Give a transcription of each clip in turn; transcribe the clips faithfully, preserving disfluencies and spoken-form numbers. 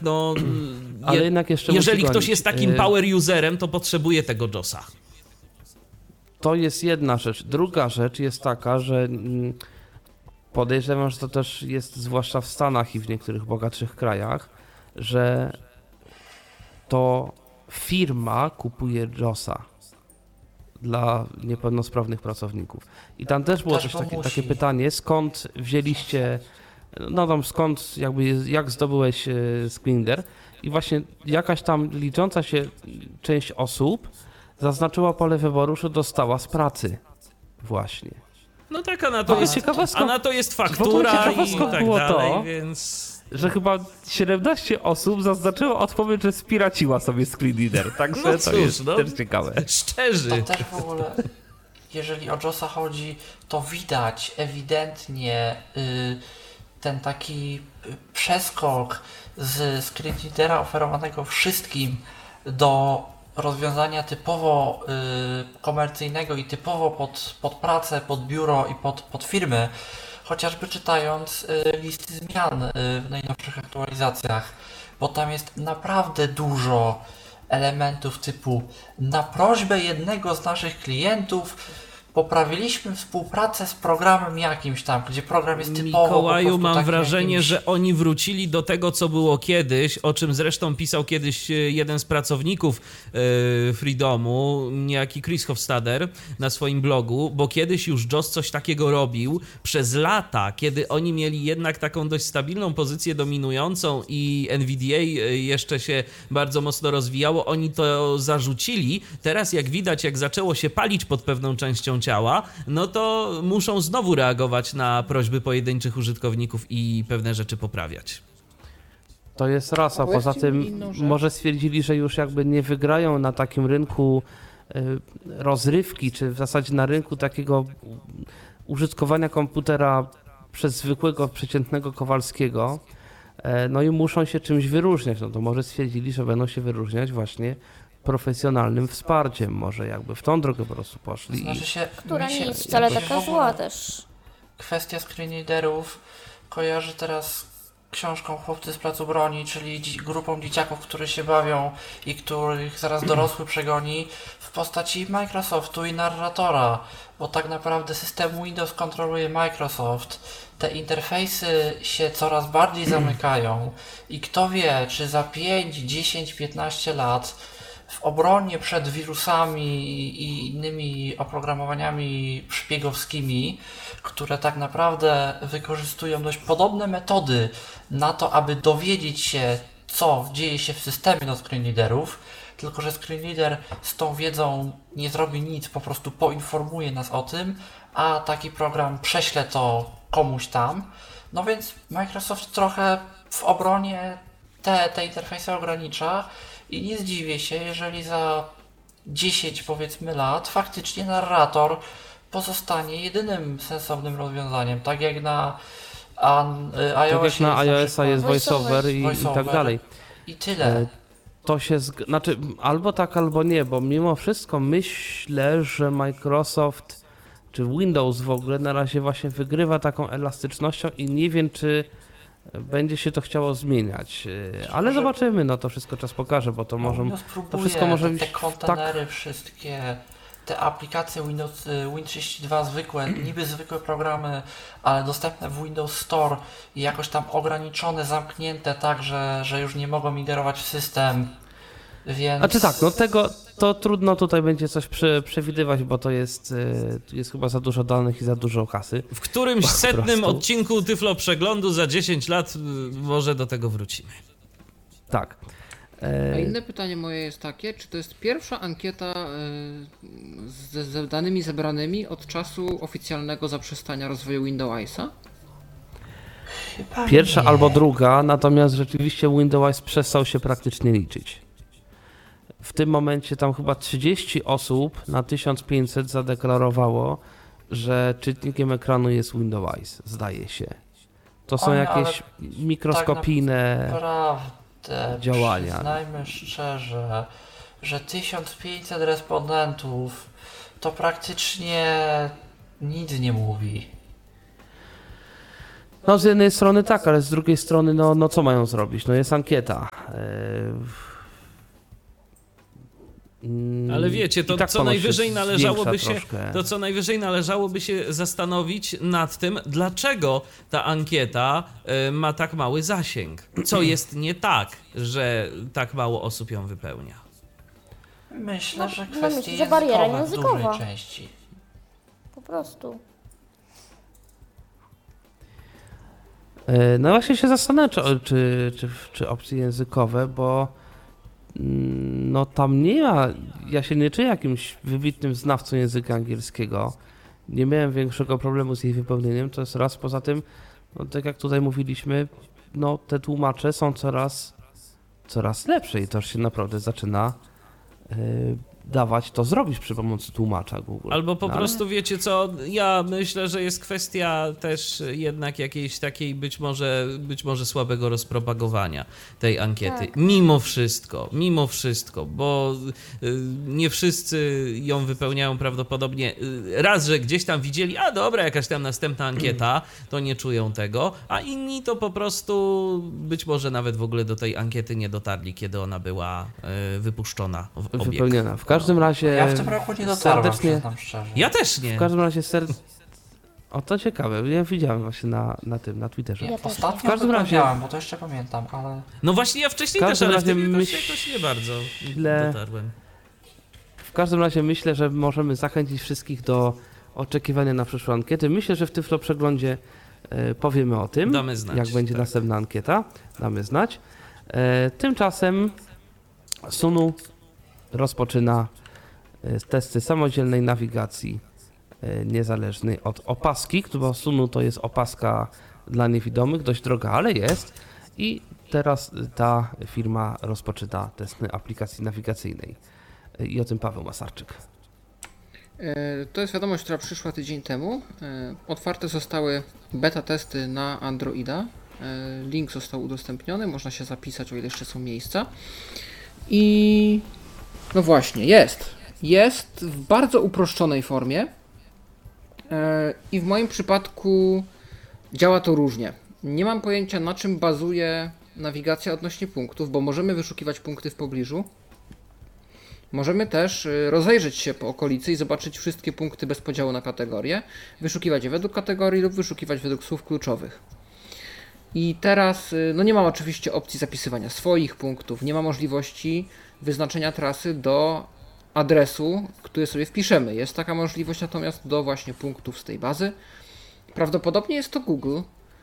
no Ale je, jednak jeszcze jeżeli musi ktoś gonić. jest takim power userem, to potrzebuje tego josa. To jest jedna rzecz. Druga rzecz jest taka, że podejrzewam, że to też jest zwłaszcza w Stanach i w niektórych bogatszych krajach, że to firma kupuje josa dla niepełnosprawnych pracowników. I tam też było Też też takie, musi. takie pytanie, skąd wzięliście, no tam skąd, jakby, jak zdobyłeś Screenreader i właśnie jakaś tam licząca się część osób zaznaczyła pole wyboru, że dostała z pracy właśnie. No tak, a na to, To jest, jest ciekawe, skąd- a na to jest w ogóle faktura ciekawe, i skąd tak było dalej, to, więc... że chyba siedemnaście osób zaznaczyło odpowiedź, że spiraciła sobie Screenreader, także No to cóż, jest no. też ciekawe. Szczerzy. To też w ogóle, jeżeli o josa chodzi, to widać ewidentnie y, ten taki y, przeskok z screenreadera oferowanego wszystkim do rozwiązania typowo y, komercyjnego i typowo pod, pod pracę, pod biuro i pod, pod firmy, chociażby czytając y, listy zmian y, w najnowszych aktualizacjach, bo tam jest naprawdę dużo elementów typu na prośbę jednego z naszych klientów poprawiliśmy współpracę z programem jakimś tam, gdzie program jest typowo Mikołaju, po prostu mam takim wrażenie, jakimś... że oni wrócili do tego, co było kiedyś, o czym zresztą pisał kiedyś e, jeden z pracowników e, Freedomu, niejaki Chris Hofstadter, na swoim blogu, bo kiedyś już J O S coś takiego robił przez lata, kiedy oni mieli jednak taką dość stabilną pozycję dominującą i N V D A jeszcze się bardzo mocno rozwijało, oni to zarzucili. Teraz jak widać, jak zaczęło się palić pod pewną częścią ciała, no to muszą znowu reagować na prośby pojedynczych użytkowników i pewne rzeczy poprawiać. To jest raz, a poza Powiedzcie mi tym inną rzecz. może stwierdzili, że już jakby nie wygrają na takim rynku y, rozrywki, czy w zasadzie na rynku takiego użytkowania komputera przez zwykłego, przeciętnego Kowalskiego, e, no i muszą się czymś wyróżniać. No to może stwierdzili, że będą się wyróżniać właśnie profesjonalnym wsparciem, może jakby w tą drogę po prostu poszli. i- Znaczy się, Która mi nie się, jest wcale mi się taka w ogóle zła też. Kwestia screenreaderów kojarzy teraz z książką Chłopcy z Placu Broni, czyli dzi- grupą dzieciaków, które się bawią i których zaraz dorosły przegoni w postaci Microsoftu i narratora, bo tak naprawdę system Windows kontroluje Microsoft. Te interfejsy się coraz bardziej zamykają i kto wie, czy za pięć, dziesięć, piętnaście lat w obronie przed wirusami i innymi oprogramowaniami szpiegowskimi, które tak naprawdę wykorzystują dość podobne metody na to, aby dowiedzieć się, co dzieje się w systemie do screenreaderów, tylko że screenreader z tą wiedzą nie zrobi nic, po prostu poinformuje nas o tym, a taki program prześle to komuś tam. No więc Microsoft trochę w obronie te, te interfejsy ogranicza i nie zdziwię się, jeżeli za dziesięć powiedzmy lat faktycznie narrator pozostanie jedynym sensownym rozwiązaniem, tak jak na an, y, Tak iOSie jak na jest iOS-a jest Voiceover. voiceover i, i tak Voiceover. dalej. I tyle. E, To się, zg- znaczy albo tak, albo nie, bo mimo wszystko myślę, że Microsoft czy Windows w ogóle na razie właśnie wygrywa taką elastycznością i nie wiem, czy będzie się to chciało zmieniać. E, Ale Może- zobaczymy, no to wszystko czas pokaże, bo to może, Windows próbuje, wszystko może te, iść te w kontenery wszystkie, te aplikacje Windows, y, Win trzydzieści dwa zwykłe, niby zwykłe programy, ale dostępne w Windows Store i jakoś tam ograniczone, zamknięte tak, że, że już nie mogą migrować w system, więc... Znaczy tak, no tego to trudno tutaj będzie coś prze, przewidywać, bo to jest, e, tu jest chyba za dużo danych i za dużo kasy. W którymś Po setnym prostu. odcinku Tyflo Przeglądu za dziesięć lat y, może do tego wrócimy. Tak. A E, inne pytanie moje jest takie, czy to jest pierwsza ankieta y, z, z danymi zebranymi od czasu oficjalnego zaprzestania rozwoju Windowsa? Chyba Pierwsza nie. albo druga, natomiast rzeczywiście Windows przestał się praktycznie liczyć. W tym momencie tam chyba trzydzieści osób na tysiąc pięćset zadeklarowało, że czytnikiem ekranu jest Windows, zdaje się. To są Oj, jakieś mikroskopijne... Naprawdę, działania. przyznajmy szczerze, że tysiąc pięćset respondentów to praktycznie nic nie mówi. No z jednej strony tak, ale z drugiej strony no, no co mają zrobić? No jest ankieta. Yy... Ale wiecie, to tak co ono się najwyżej należałoby się, troszkę. to co najwyżej należałoby się zastanowić nad tym, dlaczego ta ankieta y, ma tak mały zasięg. Co jest nie tak, że tak mało osób ją wypełnia. Myślę, No, że no kwestie myślę, że bariera językowe w dużej językowa. części. Po prostu. Yy, No właśnie się zastanawiam, czy, czy, czy, czy opcje językowe, bo mm, no tam nie ma, ja się nie czuję jakimś wybitnym znawcą języka angielskiego. Nie miałem większego problemu z jej wypełnieniem, to jest raz. Poza tym, no tak jak tutaj mówiliśmy, no te tłumacze są coraz, coraz lepsze i to już się naprawdę zaczyna yy, dawać to zrobić przy pomocy tłumacza Google. Albo po No, ale- prostu wiecie co, ja myślę, że jest kwestia też jednak jakiejś takiej być może, być może słabego rozpropagowania tej ankiety. Tak. Mimo wszystko, mimo wszystko, bo y, nie wszyscy ją wypełniają prawdopodobnie. Y, raz, że gdzieś tam widzieli, a dobra, jakaś tam następna ankieta, to nie czują tego, a inni to po prostu być może nawet w ogóle do tej ankiety nie dotarli, kiedy ona była y, wypuszczona w obieg. Wypełniona. W każdym razie Ja w tym roku nie dotarłem, serdecznie, przyznam szczerze. Ja też nie. w każdym razie ser... O, to ciekawe, ja widziałem właśnie na, na tym, na Twitterze. Ja Ja też ostatnio W każdym razie- wypełniałem, bo to jeszcze pamiętam, ale No właśnie ja wcześniej W też, każdym ale razie wtedy jakoś, myśl- jakoś nie bardzo Ile- dotarłem. W każdym razie myślę, że możemy zachęcić wszystkich do oczekiwania na przyszłą ankietę. Myślę, że w Tyflo Przeglądzie e, powiemy o tym, Damy znać, jak będzie tak. następna ankieta. Damy znać. E, tymczasem Sunu rozpoczyna e, testy samodzielnej nawigacji e, niezależnej od opaski, bo Sunu to jest opaska dla niewidomych, dość droga, ale jest. I teraz ta firma rozpoczyna testy aplikacji nawigacyjnej. E, I o tym Paweł Masarczyk. E, To jest wiadomość, która przyszła tydzień temu. E, Otwarte zostały beta testy na Androida. E, Link został udostępniony, można się zapisać, o ile jeszcze są miejsca. I no właśnie, jest. Jest w bardzo uproszczonej formie. E, I w moim przypadku działa to różnie. Nie mam pojęcia, na czym bazuje nawigacja odnośnie punktów, bo możemy wyszukiwać punkty w pobliżu. Możemy też y, rozejrzeć się po okolicy i zobaczyć wszystkie punkty bez podziału na kategorie, wyszukiwać je według kategorii lub wyszukiwać według słów kluczowych. I teraz, y, no nie mam oczywiście opcji zapisywania swoich punktów, nie ma możliwości wyznaczenia trasy do adresu, który sobie wpiszemy. Jest taka możliwość natomiast do właśnie punktów z tej bazy. Prawdopodobnie jest to Google,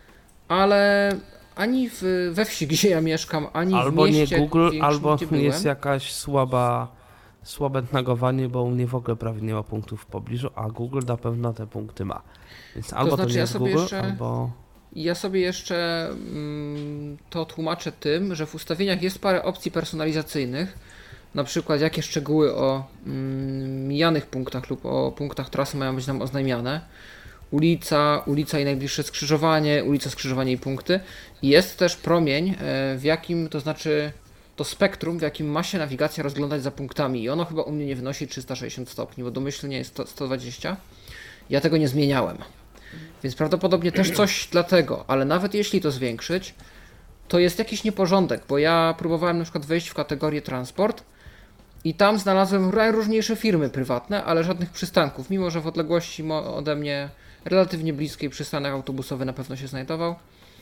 ale ani w, we wsi, gdzie ja mieszkam, ani Albo w mieście nie Google, większym, albo gdzie byłem, jest jakaś słaba, słabe nagowanie, bo u mnie w ogóle prawie nie ma punktów w pobliżu, a Google na pewno te punkty ma. Więc albo to, znaczy, nie ja jest sobie Google, jeszcze- albo... Ja sobie jeszcze mm, to tłumaczę tym, że w ustawieniach jest parę opcji personalizacyjnych, na przykład jakie szczegóły o mm, mijanych punktach lub o punktach trasy mają być nam oznajmiane. Ulica, ulica i najbliższe skrzyżowanie, ulica, skrzyżowanie i punkty. I jest też promień, e, w jakim, to znaczy to spektrum, w jakim ma się nawigacja rozglądać za punktami. I ono chyba u mnie nie wynosi trzysta sześćdziesiąt stopni, bo domyślnie jest sto, sto dwadzieścia. Ja tego nie zmieniałem. Więc prawdopodobnie też coś dlatego, ale nawet jeśli to zwiększyć, to jest jakiś nieporządek, bo ja próbowałem na przykład wejść w kategorię transport i tam znalazłem najróżniejsze firmy prywatne, ale żadnych przystanków, mimo że w odległości mo- ode mnie relatywnie bliskiej przystanek autobusowy na pewno się znajdował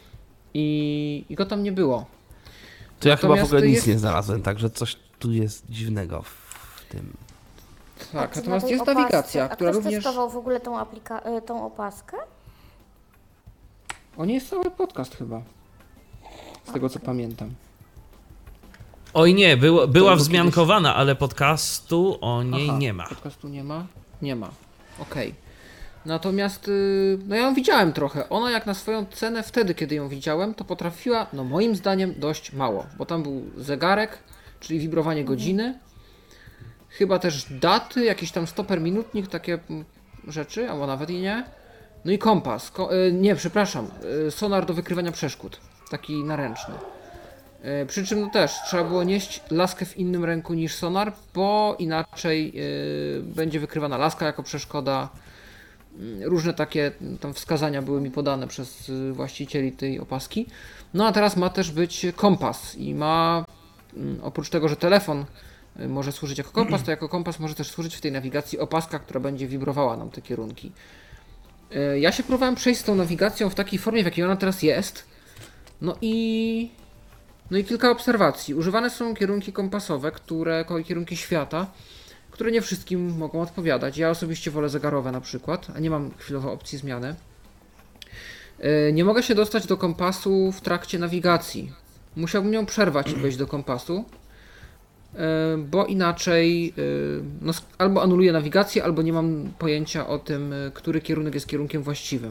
i, i go tam nie było. To ja chyba w Natomiast ogóle nic jest- nie znalazłem, także coś tu jest dziwnego w tym. Tak, A czy natomiast na tej jest opasce- nawigacja, a która ktoś również... testował w ogóle tą, aplika- y, tą opaskę? O nie jest cały podcast chyba, z tego co pamiętam. Oj nie, było, była kiedyś- wzmiankowana, ale podcastu o niej Aha, nie ma. Podcastu nie ma? Nie ma. Okej. Natomiast, yy, no ja ją widziałem trochę. Ona jak na swoją cenę wtedy, kiedy ją widziałem, to potrafiła, no moim zdaniem, dość mało. Bo tam był zegarek, czyli wibrowanie godziny. Chyba też daty, jakiś tam stoper minutnik, takie mm, rzeczy, albo nawet i nie. No i kompas. Ko- yy, nie, przepraszam. Yy, sonar do wykrywania przeszkód. Taki naręczny. Yy, przy czym no też trzeba było nieść laskę w innym ręku niż sonar, bo inaczej yy, będzie wykrywana laska jako przeszkoda. Różne takie tam wskazania były mi podane przez właścicieli tej opaski. No a teraz ma też być kompas i ma, oprócz tego, że telefon może służyć jako kompas, to jako kompas może też służyć w tej nawigacji opaska, która będzie wibrowała nam te kierunki. Ja się próbowałem przejść z tą nawigacją w takiej formie, w jakiej ona teraz jest. No i... No i kilka obserwacji. Używane są kierunki kompasowe, które, kierunki świata, które nie wszystkim mogą odpowiadać. Ja osobiście wolę zegarowe na przykład, a nie mam chwilowo opcji zmiany. Nie mogę się dostać do kompasu w trakcie nawigacji. Musiałbym ją przerwać i wejść do kompasu, bo inaczej no, albo anuluję nawigację, albo nie mam pojęcia o tym, który kierunek jest kierunkiem właściwym.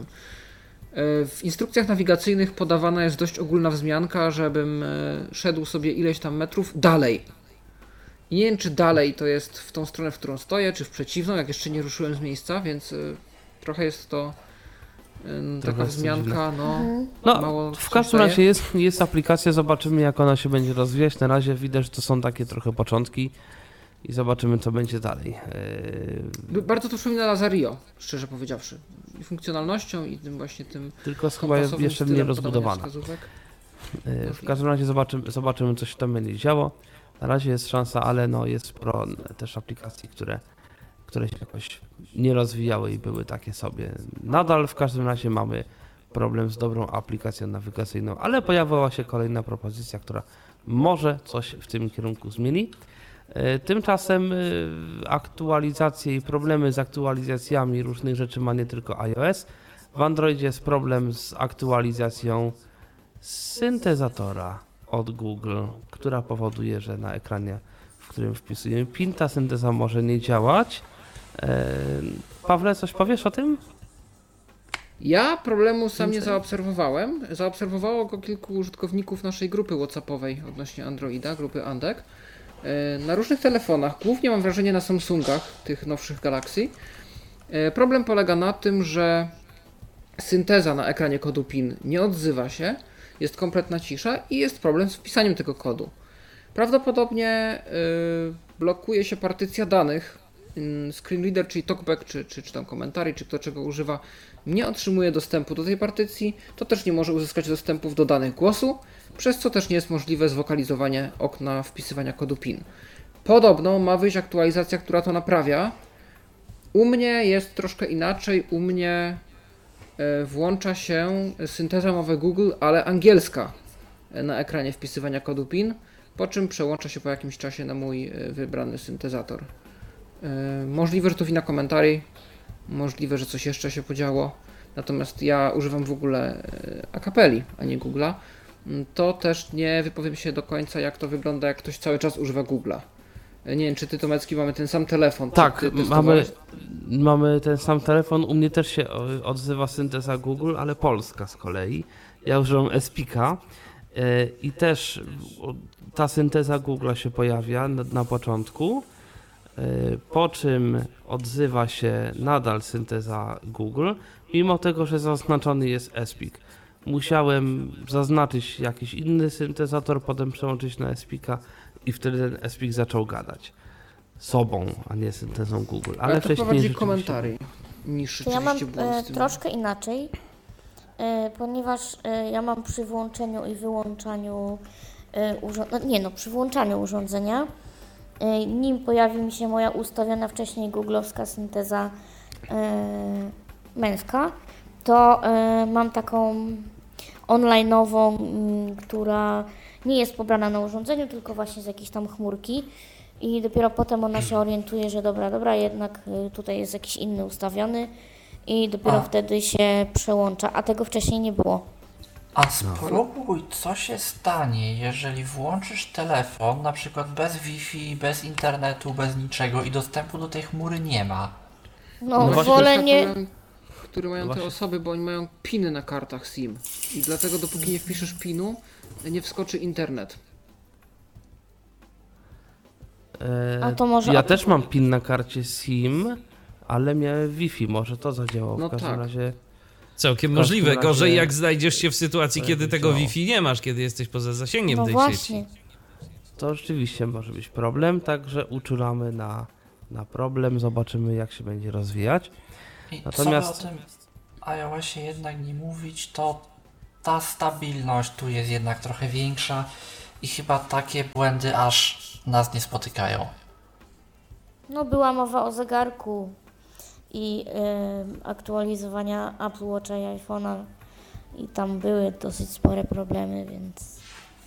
W instrukcjach nawigacyjnych podawana jest dość ogólna wzmianka, żebym szedł sobie ileś tam metrów dalej. I nie wiem, czy dalej to jest w tą stronę, w którą stoję, czy w przeciwną, jak jeszcze nie ruszyłem z miejsca, więc trochę jest to taka wzmianka, no, no mało w każdym razie jest, jest aplikacja, zobaczymy jak ona się będzie rozwijać. Na razie widać, że to są takie trochę początki i zobaczymy co będzie dalej. Yy... Bardzo to przypomina Lazario, szczerze powiedziawszy. I funkcjonalnością i tym właśnie tym tylko chyba jest jeszcze mniej rozbudowana. Yy, w każdym razie zobaczymy, zobaczymy co się tam będzie działo. Na razie jest szansa, ale no jest sporo też aplikacji, które, które się jakoś nie rozwijały i były takie sobie. Nadal w każdym razie mamy problem z dobrą aplikacją nawigacyjną, ale pojawiła się kolejna propozycja, która może coś w tym kierunku zmieni. Tymczasem aktualizacje i problemy z aktualizacjami różnych rzeczy ma nie tylko iOS. W Androidzie jest problem z aktualizacją syntezatora od Google, która powoduje, że na ekranie, w którym wpisujemy PIN, ta synteza może nie działać. Pawle, coś powiesz o tym? Ja problemu sam nie zaobserwowałem. Zaobserwowało go kilku użytkowników naszej grupy WhatsAppowej odnośnie Androida, grupy Andek. Na różnych telefonach, głównie mam wrażenie na Samsungach, tych nowszych Galaxy. Problem polega na tym, że synteza na ekranie kodu PIN nie odzywa się, jest kompletna cisza i jest problem z wpisaniem tego kodu. Prawdopodobnie yy, blokuje się partycja danych. Yy, screen reader, czyli talkback, czy, czy, czy tam komentarzy, czy kto czego używa, nie otrzymuje dostępu do tej partycji, to też nie może uzyskać dostępów do danych głosu, przez co też nie jest możliwe zwokalizowanie okna wpisywania kodu PIN. Podobno ma wyjść aktualizacja, która to naprawia. U mnie jest troszkę inaczej, u mnie włącza się synteza mowy Google, ale angielska na ekranie wpisywania kodu PIN, po czym przełącza się po jakimś czasie na mój wybrany syntezator. Możliwe, że to wina komentarzy, możliwe, że coś jeszcze się podziało, natomiast ja używam w ogóle Acapelli, a nie Google'a. To też nie wypowiem się do końca, jak to wygląda, jak ktoś cały czas używa Google'a. Nie wiem, czy ty, Tomecki, mamy ten sam telefon. Tak, mamy, mamy ten sam telefon. U mnie też się odzywa synteza Google, ale polska z kolei. Ja używam Espika i też ta synteza Google się pojawia na, na początku, po czym odzywa się nadal synteza Google, mimo tego, że zaznaczony jest Espik. Musiałem zaznaczyć jakiś inny syntezator, potem przełączyć na Espika i wtedy ten Espik zaczął gadać sobą, a nie syntezą Google. Ale, ale to wcześniej prowadzi komentarzy niż rzeczywiście ja mam było e, troszkę inaczej, e, ponieważ e, ja mam przy włączeniu i wyłączaniu e, urządzenia, nie no, przy włączaniu urządzenia, e, nim pojawi mi się moja ustawiona wcześniej googlowska synteza e, męska, to e, mam taką online'ową, m, która nie jest pobrana na urządzeniu, tylko właśnie z jakiejś tam chmurki i dopiero potem ona się orientuje, że dobra, dobra, jednak y, tutaj jest jakiś inny ustawiony i dopiero a. wtedy się przełącza, a tego wcześniej nie było. A spróbuj, co się stanie, jeżeli włączysz telefon, na przykład bez Wi-Fi, bez internetu, bez niczego i dostępu do tej chmury nie ma. No, no wolę nie... Które mają te osoby, bo oni mają piny na kartach SIM i dlatego dopóki nie wpiszesz pinu, nie wskoczy internet. Eee, A to może ja też mam pin na karcie SIM, ale miałem Wi-Fi, może to zadziałało. No w każdym tak. razie. Całkiem możliwe. Razie... Gorzej jak znajdziesz się w sytuacji, kiedy tego Wi-Fi nie masz, kiedy jesteś poza zasięgiem no tej właśnie. sieci. To rzeczywiście może być problem, także uczulamy na, na problem, zobaczymy jak się będzie rozwijać. I Natomiast co by o tym iOSie jednak nie mówić, to ta stabilność tu jest jednak trochę większa i chyba takie błędy aż nas nie spotykają. No była mowa o zegarku i y, aktualizowania Apple Watcha i iPhone'a i tam były dosyć spore problemy, więc...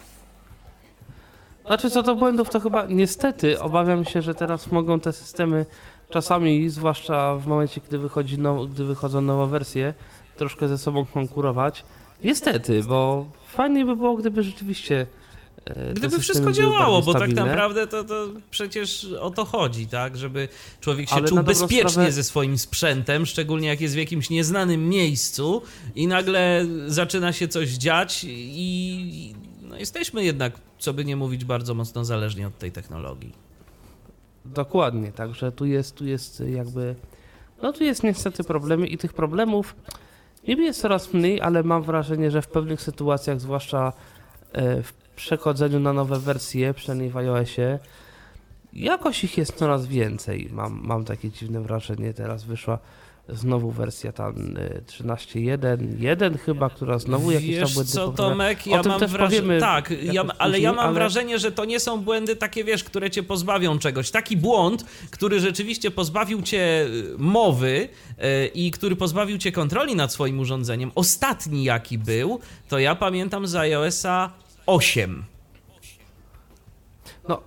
Znaczy co do błędów, to chyba niestety obawiam się, że teraz mogą te systemy czasami, zwłaszcza w momencie, gdy, wychodzi now, gdy wychodzą nowe wersje, troszkę ze sobą konkurować. Niestety, bo fajnie by było, gdyby rzeczywiście e, te Gdyby systemy wszystko były działało, bardziej bo tak stabilne. naprawdę to, to przecież o to chodzi, tak? Żeby człowiek się Ale czuł na dobrą bezpiecznie sprawę- ze swoim sprzętem, szczególnie jak jest w jakimś nieznanym miejscu i nagle zaczyna się coś dziać i no jesteśmy jednak, co by nie mówić, bardzo mocno zależni od tej technologii. Dokładnie, także tu jest, tu jest jakby, no tu jest niestety problemy i tych problemów niby jest coraz mniej, ale mam wrażenie, że w pewnych sytuacjach, zwłaszcza e, w przechodzeniu na nowe wersje, przynajmniej w iOSie, jakoś ich jest coraz więcej. Mam, mam takie dziwne wrażenie, teraz wyszła znowu wersja tam e, trzynaście jeden jeden chyba, która znowu jakieś tam Wiesz błędy co, poprawia. Tomek, O ja tym mam też wrażenie, powiemy tak, ja, jakoś ale ja później, mam ale- wrażenie, że to nie są błędy takie, wiesz, które cię pozbawią czegoś. Taki błąd, który rzeczywiście pozbawił cię mowy yy, i który pozbawił cię kontroli nad swoim urządzeniem, ostatni jaki był, to ja pamiętam z iOSa osiem. No.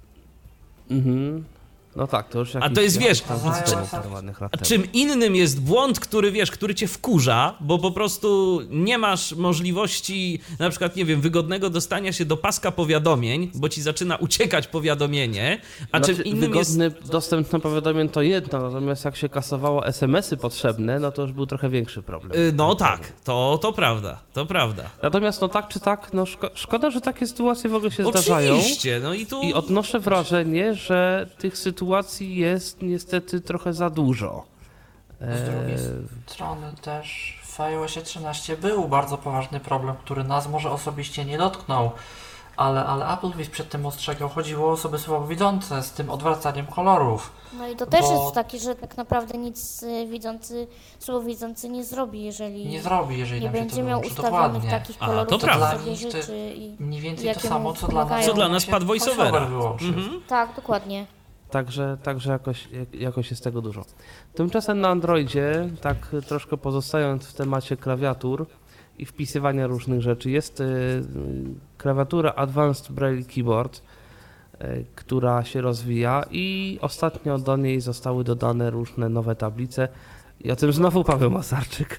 Mhm. No tak, to już A jakiś, to jest, wiesz, tam a- system a- operowanych lat A temu. czym innym jest błąd, który wiesz, który cię wkurza, bo po prostu nie masz możliwości, na przykład, nie wiem, wygodnego dostania się do paska powiadomień, bo ci zaczyna uciekać powiadomienie, a Znaczy, czym innym jest... wygodny dostęp do powiadomień to jedno, natomiast jak się kasowało es em esy potrzebne, no to już był trochę większy problem. Y, No tak, to, to prawda, to prawda. Natomiast no tak czy tak, no szko- szkoda, że takie sytuacje w ogóle się zdarzają. Oczywiście, no i tu... I odnoszę wrażenie, że tych sytuacji jest niestety trochę za dużo. Z drugiej Eee, strony też w iOSie trzynaście był bardzo poważny problem, który nas może osobiście nie dotknął, ale, ale Applebee's przed tym ostrzegał. Chodziło o osoby słabowidzące z tym odwracaniem kolorów. No i to też Bo- jest takie, że tak naprawdę nic y, widzący, słabowidzący nie zrobi, jeżeli Nie zrobi, jeżeli nie nam się to będzie miał wyłączy. ustawionych Dokładnie. takich A, kolorów, to co prawda. sobie Dla nich to życzy i... Mniej więcej jakie to samo, mu co dla nas. pomagają. Co dla nas się pad voiceovera. wyłączy. Mhm. Tak, dokładnie. Także, także jakoś, jak- jakoś jest tego dużo. Tymczasem na Androidzie, tak troszkę pozostając w temacie klawiatur i wpisywania różnych rzeczy, jest y, klawiatura Advanced Braille Keyboard, y, która się rozwija i ostatnio do niej zostały dodane różne nowe tablice. I o tym znowu Paweł Masarczyk.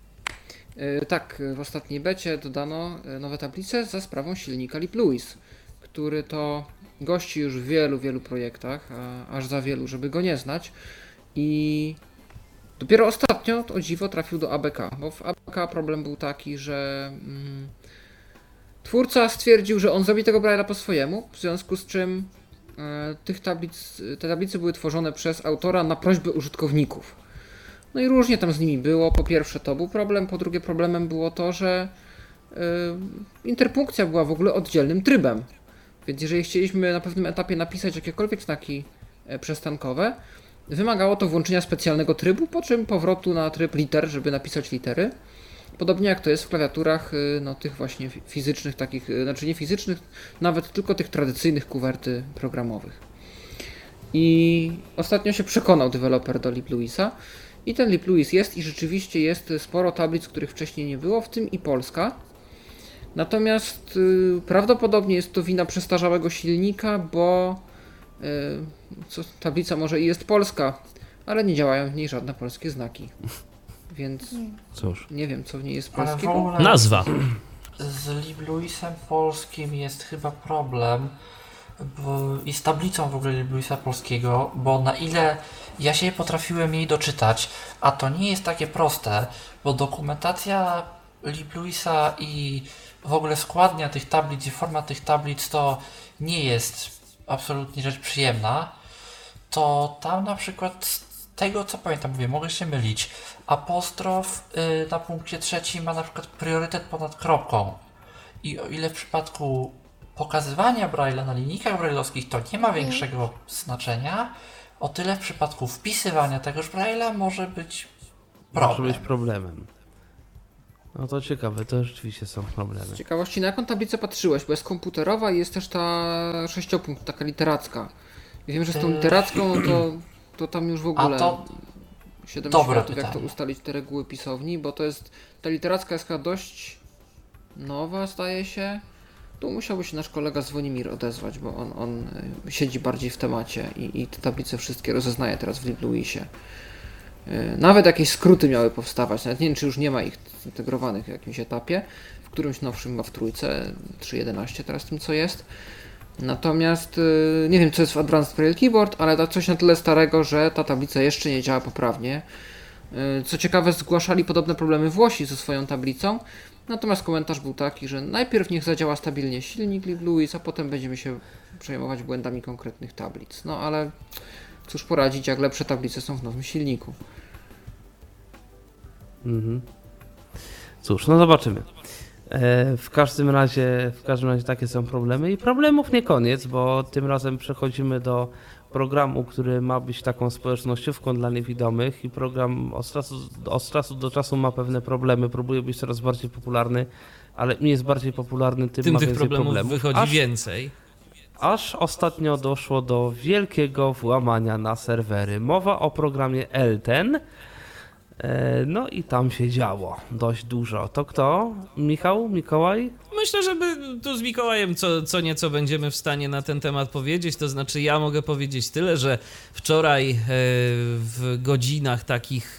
E, Tak, w ostatniej becie dodano e, nowe tablice za sprawą silnika Lip Lewis, który to gości już w wielu, wielu projektach, a aż za wielu, żeby go nie znać. I dopiero ostatnio, o dziwo, trafił do A B K, bo w A B K problem był taki, że mm, twórca stwierdził, że on zrobi tego Braille'a po swojemu, w związku z czym e, tych tablic, te tablice były tworzone przez autora na prośbę użytkowników. No i różnie tam z nimi było. Po pierwsze to był problem, po drugie problemem było to, że y, interpunkcja była w ogóle oddzielnym trybem. Więc jeżeli chcieliśmy na pewnym etapie napisać jakiekolwiek znaki e, przystankowe, wymagało to włączenia specjalnego trybu, po czym powrotu na tryb liter, żeby napisać litery. Podobnie jak to jest w klawiaturach y, no, tych właśnie fi- fizycznych, takich, y, znaczy nie fizycznych, nawet tylko tych tradycyjnych kuwerty programowych. I ostatnio się przekonał deweloper do Lip Lewisa. I ten Lip Lewis jest i rzeczywiście jest sporo tablic, których wcześniej nie było, w tym i Polska. Natomiast y, prawdopodobnie jest to wina przestarzałego silnika, bo y, co, tablica może i jest polska, ale nie działają w niej żadne polskie znaki. Więc Cóż. nie wiem, co w niej jest Ale w polskiego. ogóle Nazwa. z Lip Lewisem polskim jest chyba problem bo, i z tablicą w ogóle Lip Lewisa polskiego, bo na ile ja się potrafiłem jej doczytać, a to nie jest takie proste, bo dokumentacja Lip Lewisa i w ogóle składnia tych tablic i format tych tablic to nie jest absolutnie rzecz przyjemna, to tam na przykład z tego co pamiętam, mówię, mogę się mylić, apostrof y, na punkcie trzecim ma na przykład priorytet ponad kropką i o ile w przypadku pokazywania Braille'a na linijkach braille'owskich to nie ma większego znaczenia, o tyle w przypadku wpisywania tegoż Braille'a może być może Problem. być problemem. No to ciekawe, to rzeczywiście są problemy. Z ciekawości, na jaką tablicę patrzyłeś? Bo jest komputerowa i jest też ta sześciopunkt, taka literacka. I wiem, że z tą Yy. literacką, no to, to tam już w ogóle A to siedem dobre światów, jak to pytanie. ustalić te reguły pisowni, bo to jest, ta literacka jest chyba dość nowa, zdaje się. Tu musiałby się nasz kolega Zwonimir odezwać, bo on, on y, siedzi bardziej w temacie i, i te tablice wszystkie rozeznaje teraz w LibLouisie. Y, Nawet jakieś skróty miały powstawać, nawet nie wiem, czy już nie ma ich zintegrowanych w jakimś etapie, w którymś nowszym, ma w trójce, trzy jedenaście teraz tym co jest. Natomiast y, nie wiem, co jest w Advanced Braille Keyboard, ale to coś na tyle starego, że ta tablica jeszcze nie działa poprawnie. Y, Co ciekawe, zgłaszali podobne problemy Włosi ze swoją tablicą, natomiast komentarz był taki, że najpierw niech zadziała stabilnie silnik LibLouis, a potem będziemy się przejmować błędami konkretnych tablic. No ale cóż poradzić, jak lepsze tablice są w nowym silniku. Mhm. Cóż, no zobaczymy. E, w każdym razie, w każdym razie takie są problemy i problemów nie koniec, bo tym razem przechodzimy do programu, który ma być taką społecznościówką dla niewidomych i program od czasu, od czasu do czasu ma pewne problemy, próbuje być coraz bardziej popularny, ale im jest bardziej popularny, tym, Tym ma tych więcej problemów, problemów. wychodzi aż, więcej. aż ostatnio doszło do wielkiego włamania na serwery. Mowa o programie Elten. E, No i tam się działo dość dużo. To kto? Michał? Mikołaj? Myślę, że my tu z Mikołajem co, co nieco będziemy w stanie na ten temat powiedzieć. To znaczy, ja mogę powiedzieć tyle, że wczoraj e, w godzinach takich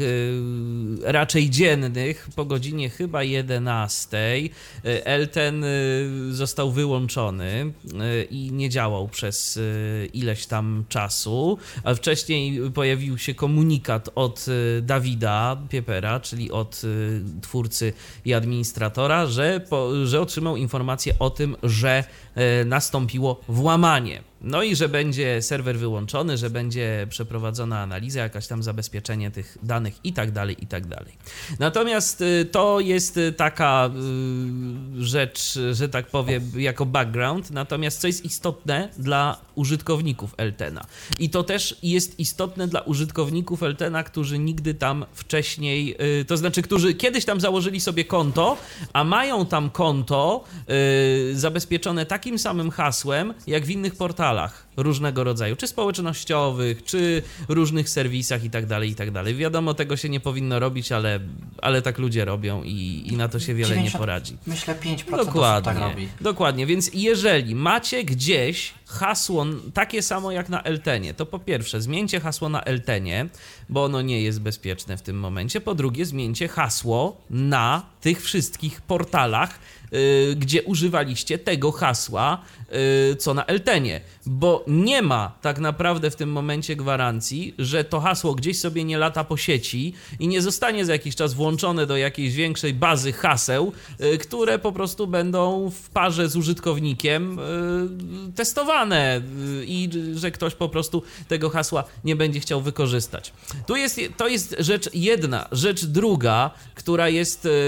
e, raczej dziennych, po godzinie chyba jedenastej, e, Elten e, został wyłączony e, i nie działał przez e, ileś tam czasu, a wcześniej pojawił się komunikat od e, Dawida Piepera, czyli od e, twórcy i administratora, że, po, że otrzymał informację o tym, że e, nastąpiło włamanie. No i że będzie serwer wyłączony, że będzie przeprowadzona analiza, jakaś tam zabezpieczenie tych danych i tak dalej, i tak dalej. Natomiast y, to jest y, taka y, rzecz, że tak powiem, jako background, natomiast co jest istotne dla użytkowników Eltena. I to też jest istotne dla użytkowników Eltena, którzy nigdy tam wcześniej, y, to znaczy, którzy kiedyś tam założyli sobie konto, a mają tam konto y, zabezpieczone takim samym hasłem, jak w innych portalach różnego rodzaju, czy społecznościowych, czy różnych serwisach i tak dalej, i tak dalej. Wiadomo, tego się nie powinno robić, ale, ale tak ludzie robią i, i na to się wiele nie dziewięćdziesiąt poradzi. Myślę pięć procent osób Dokładnie, tak robi. dokładnie, więc jeżeli macie gdzieś hasło takie samo jak na Eltenie, to po pierwsze zmieńcie hasło na Eltenie, bo ono nie jest bezpieczne w tym momencie, po drugie zmieńcie hasło na tych wszystkich portalach, yy, gdzie używaliście tego hasła, yy, co na Eltenie, bo nie ma tak naprawdę w tym momencie gwarancji, że to hasło gdzieś sobie nie lata po sieci i nie zostanie za jakiś czas włączone do jakiejś większej bazy haseł, yy, które po prostu będą w parze z użytkownikiem yy, testowane yy, i że ktoś po prostu tego hasła nie będzie chciał wykorzystać. Tu jest, to jest rzecz jedna. Rzecz druga, która jest yy,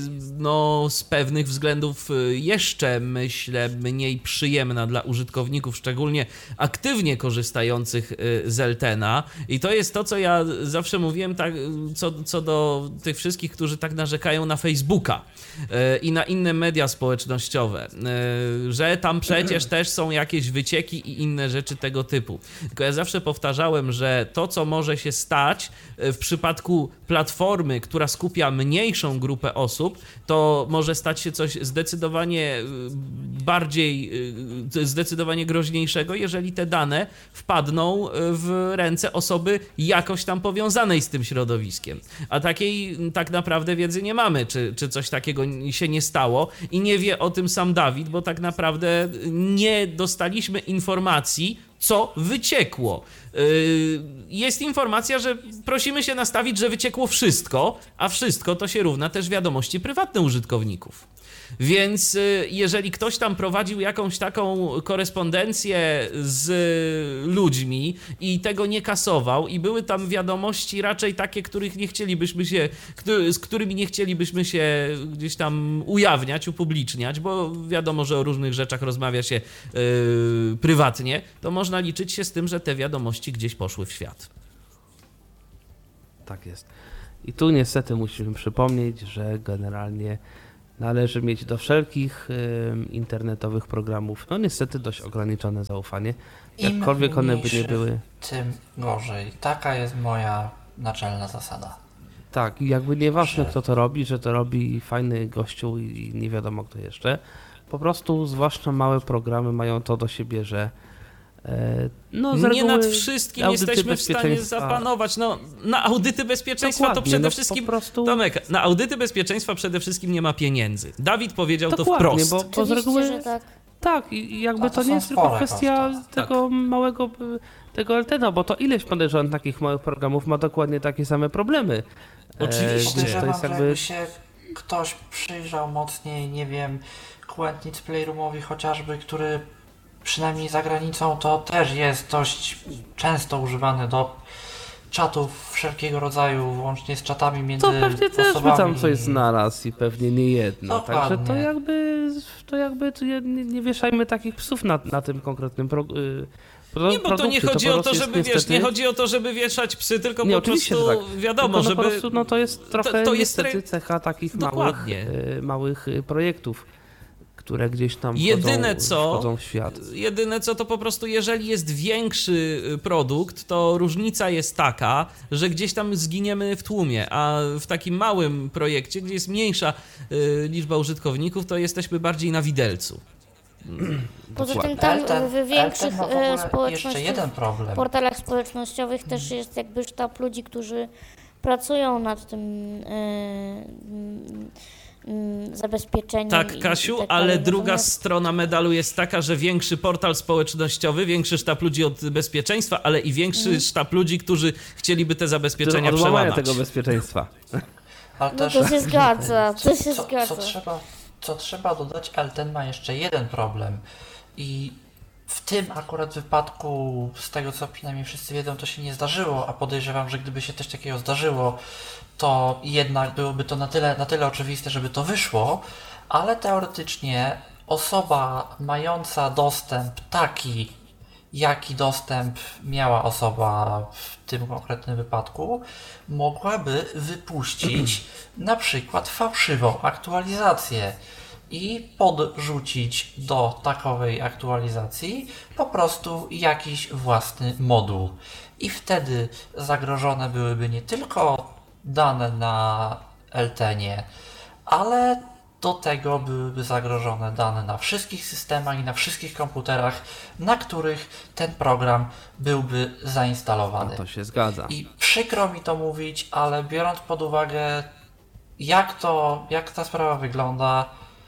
no, z pewnych względów yy, jeszcze, myślę, mniej przyjemna dla użytkowników, szczególnie aktywnie korzystających yy, z Eltena. I to jest to, co ja zawsze mówiłem, tak, co, co do tych wszystkich, którzy tak narzekają na Facebooka yy, i na inne media społecznościowe, yy, że tam przecież też są jakieś wycieki i inne rzeczy tego typu. Tylko ja zawsze powtarzałem, że to, co może się stać w przypadku platformy, która skupia mniejszą grupę osób, to może stać się coś zdecydowanie bardziej, zdecydowanie groźniejszego, jeżeli te dane wpadną w ręce osoby jakoś tam powiązanej z tym środowiskiem. A takiej tak naprawdę wiedzy nie mamy, czy, czy coś takiego się nie stało i nie wie o tym sam Dawid, bo tak naprawdę nie dostaliśmy informacji, co wyciekło. Jest informacja, że prosimy się nastawić, że wyciekło wszystko, a wszystko to się równa też wiadomości prywatne użytkowników. Więc jeżeli ktoś tam prowadził jakąś taką korespondencję z ludźmi i tego nie kasował i były tam wiadomości raczej takie, których nie chcielibyśmy się, z którymi nie chcielibyśmy się gdzieś tam ujawniać, upubliczniać, bo wiadomo, że o różnych rzeczach rozmawia się yy, prywatnie, to można liczyć się z tym, że te wiadomości gdzieś poszły w świat. Tak jest. I tu niestety musimy przypomnieć, że generalnie należy mieć do wszelkich y, internetowych programów, no niestety dość ograniczone zaufanie, Im jakkolwiek one by nie mniejszy, były. tym gorzej. Taka jest moja naczelna zasada. Tak, i jakby nieważne Że- kto to robi, że to robi fajny gościu i nie wiadomo kto jeszcze. Po prostu zwłaszcza małe programy mają to do siebie, że e, no z Nie reguły nad wszystkim audyty jesteśmy w stanie bezpieczeństwa- zapanować. No, na audyty bezpieczeństwa to Dokładnie, przede no, wszystkim... po prostu... Tomek, na audyty bezpieczeństwa przede wszystkim nie ma pieniędzy. Dawid powiedział to Dokładnie, wprost. bo, bo z Oczywiście, reguły że tak. tak i i jakby A to to nie są jest tylko spore kwestia koszta. tego małego y, tego L T N, bo to ileś podejrzewam takich małych programów ma dokładnie takie same problemy. E, Oczywiście. więc to Podejrzewam, jest że jakby jakby się ktoś przyjrzał mocniej, nie wiem, Quentix Playroomowi chociażby, który przynajmniej za granicą to też jest dość często używany do czatów wszelkiego rodzaju, włącznie z czatami między to pewnie też by osobami. tam coś znalazł i pewnie nie jedno. Także to Dokładnie. jakby to jakby to nie, nie wieszajmy takich psów na, na tym konkretnym pro, y, pro, Nie, bo to nie produkcie. chodzi po o prostu to, jest żeby, wiesz, niestety- nie chodzi o to, żeby wieszać psy, tylko Nie, po oczywiście, prostu że tak. wiadomo, Tylko no żeby... po prostu no to jest trochę to jest niestety tre- cecha takich małych, Dokładnie. y, małych y, projektów, które gdzieś tam Jedyne wchodzą, co- wchodzą w świat. Jedyne co to po prostu, jeżeli jest większy y, produkt, to różnica jest taka, że gdzieś tam zginiemy w tłumie, a w takim małym projekcie, gdzie jest mniejsza y, liczba użytkowników, to jesteśmy bardziej na widelcu. Poza tym Dokładnie. tam Elten- w większych Elten ma w e, ogóle jeszcze społecznościach, jeden problem. portalach społecznościowych też jest jakby sztab ludzi, którzy pracują nad tym e, mm, mm, zabezpieczeniem. i- Tak, i Kasiu, tak ale dalej. druga Natomiast- strona medalu jest taka, że większy portal społecznościowy, większy sztab ludzi od bezpieczeństwa, ale i większy Mhm. sztab ludzi, którzy chcieliby te zabezpieczenia Odłamania przełamać. tego bezpieczeństwa. Ale No też, to się zgadza, to się co, zgadza. co, trzeba, co trzeba dodać, Elten ma jeszcze jeden problem. I w tym akurat wypadku, z tego co przynajmniej wszyscy wiedzą, to się nie zdarzyło, a podejrzewam, że gdyby się coś takiego zdarzyło, to jednak byłoby to na tyle, na tyle oczywiste, żeby to wyszło, ale teoretycznie osoba mająca dostęp taki, jaki dostęp miała osoba w tym konkretnym wypadku, mogłaby wypuścić na przykład fałszywą aktualizację i podrzucić do takowej aktualizacji po prostu jakiś własny moduł. I wtedy zagrożone byłyby nie tylko dane na Eltenie, ale do tego byłyby zagrożone dane na wszystkich systemach i na wszystkich komputerach, na których ten program byłby zainstalowany. To się zgadza. I przykro mi to mówić, ale biorąc pod uwagę, jak to, jak ta sprawa wygląda,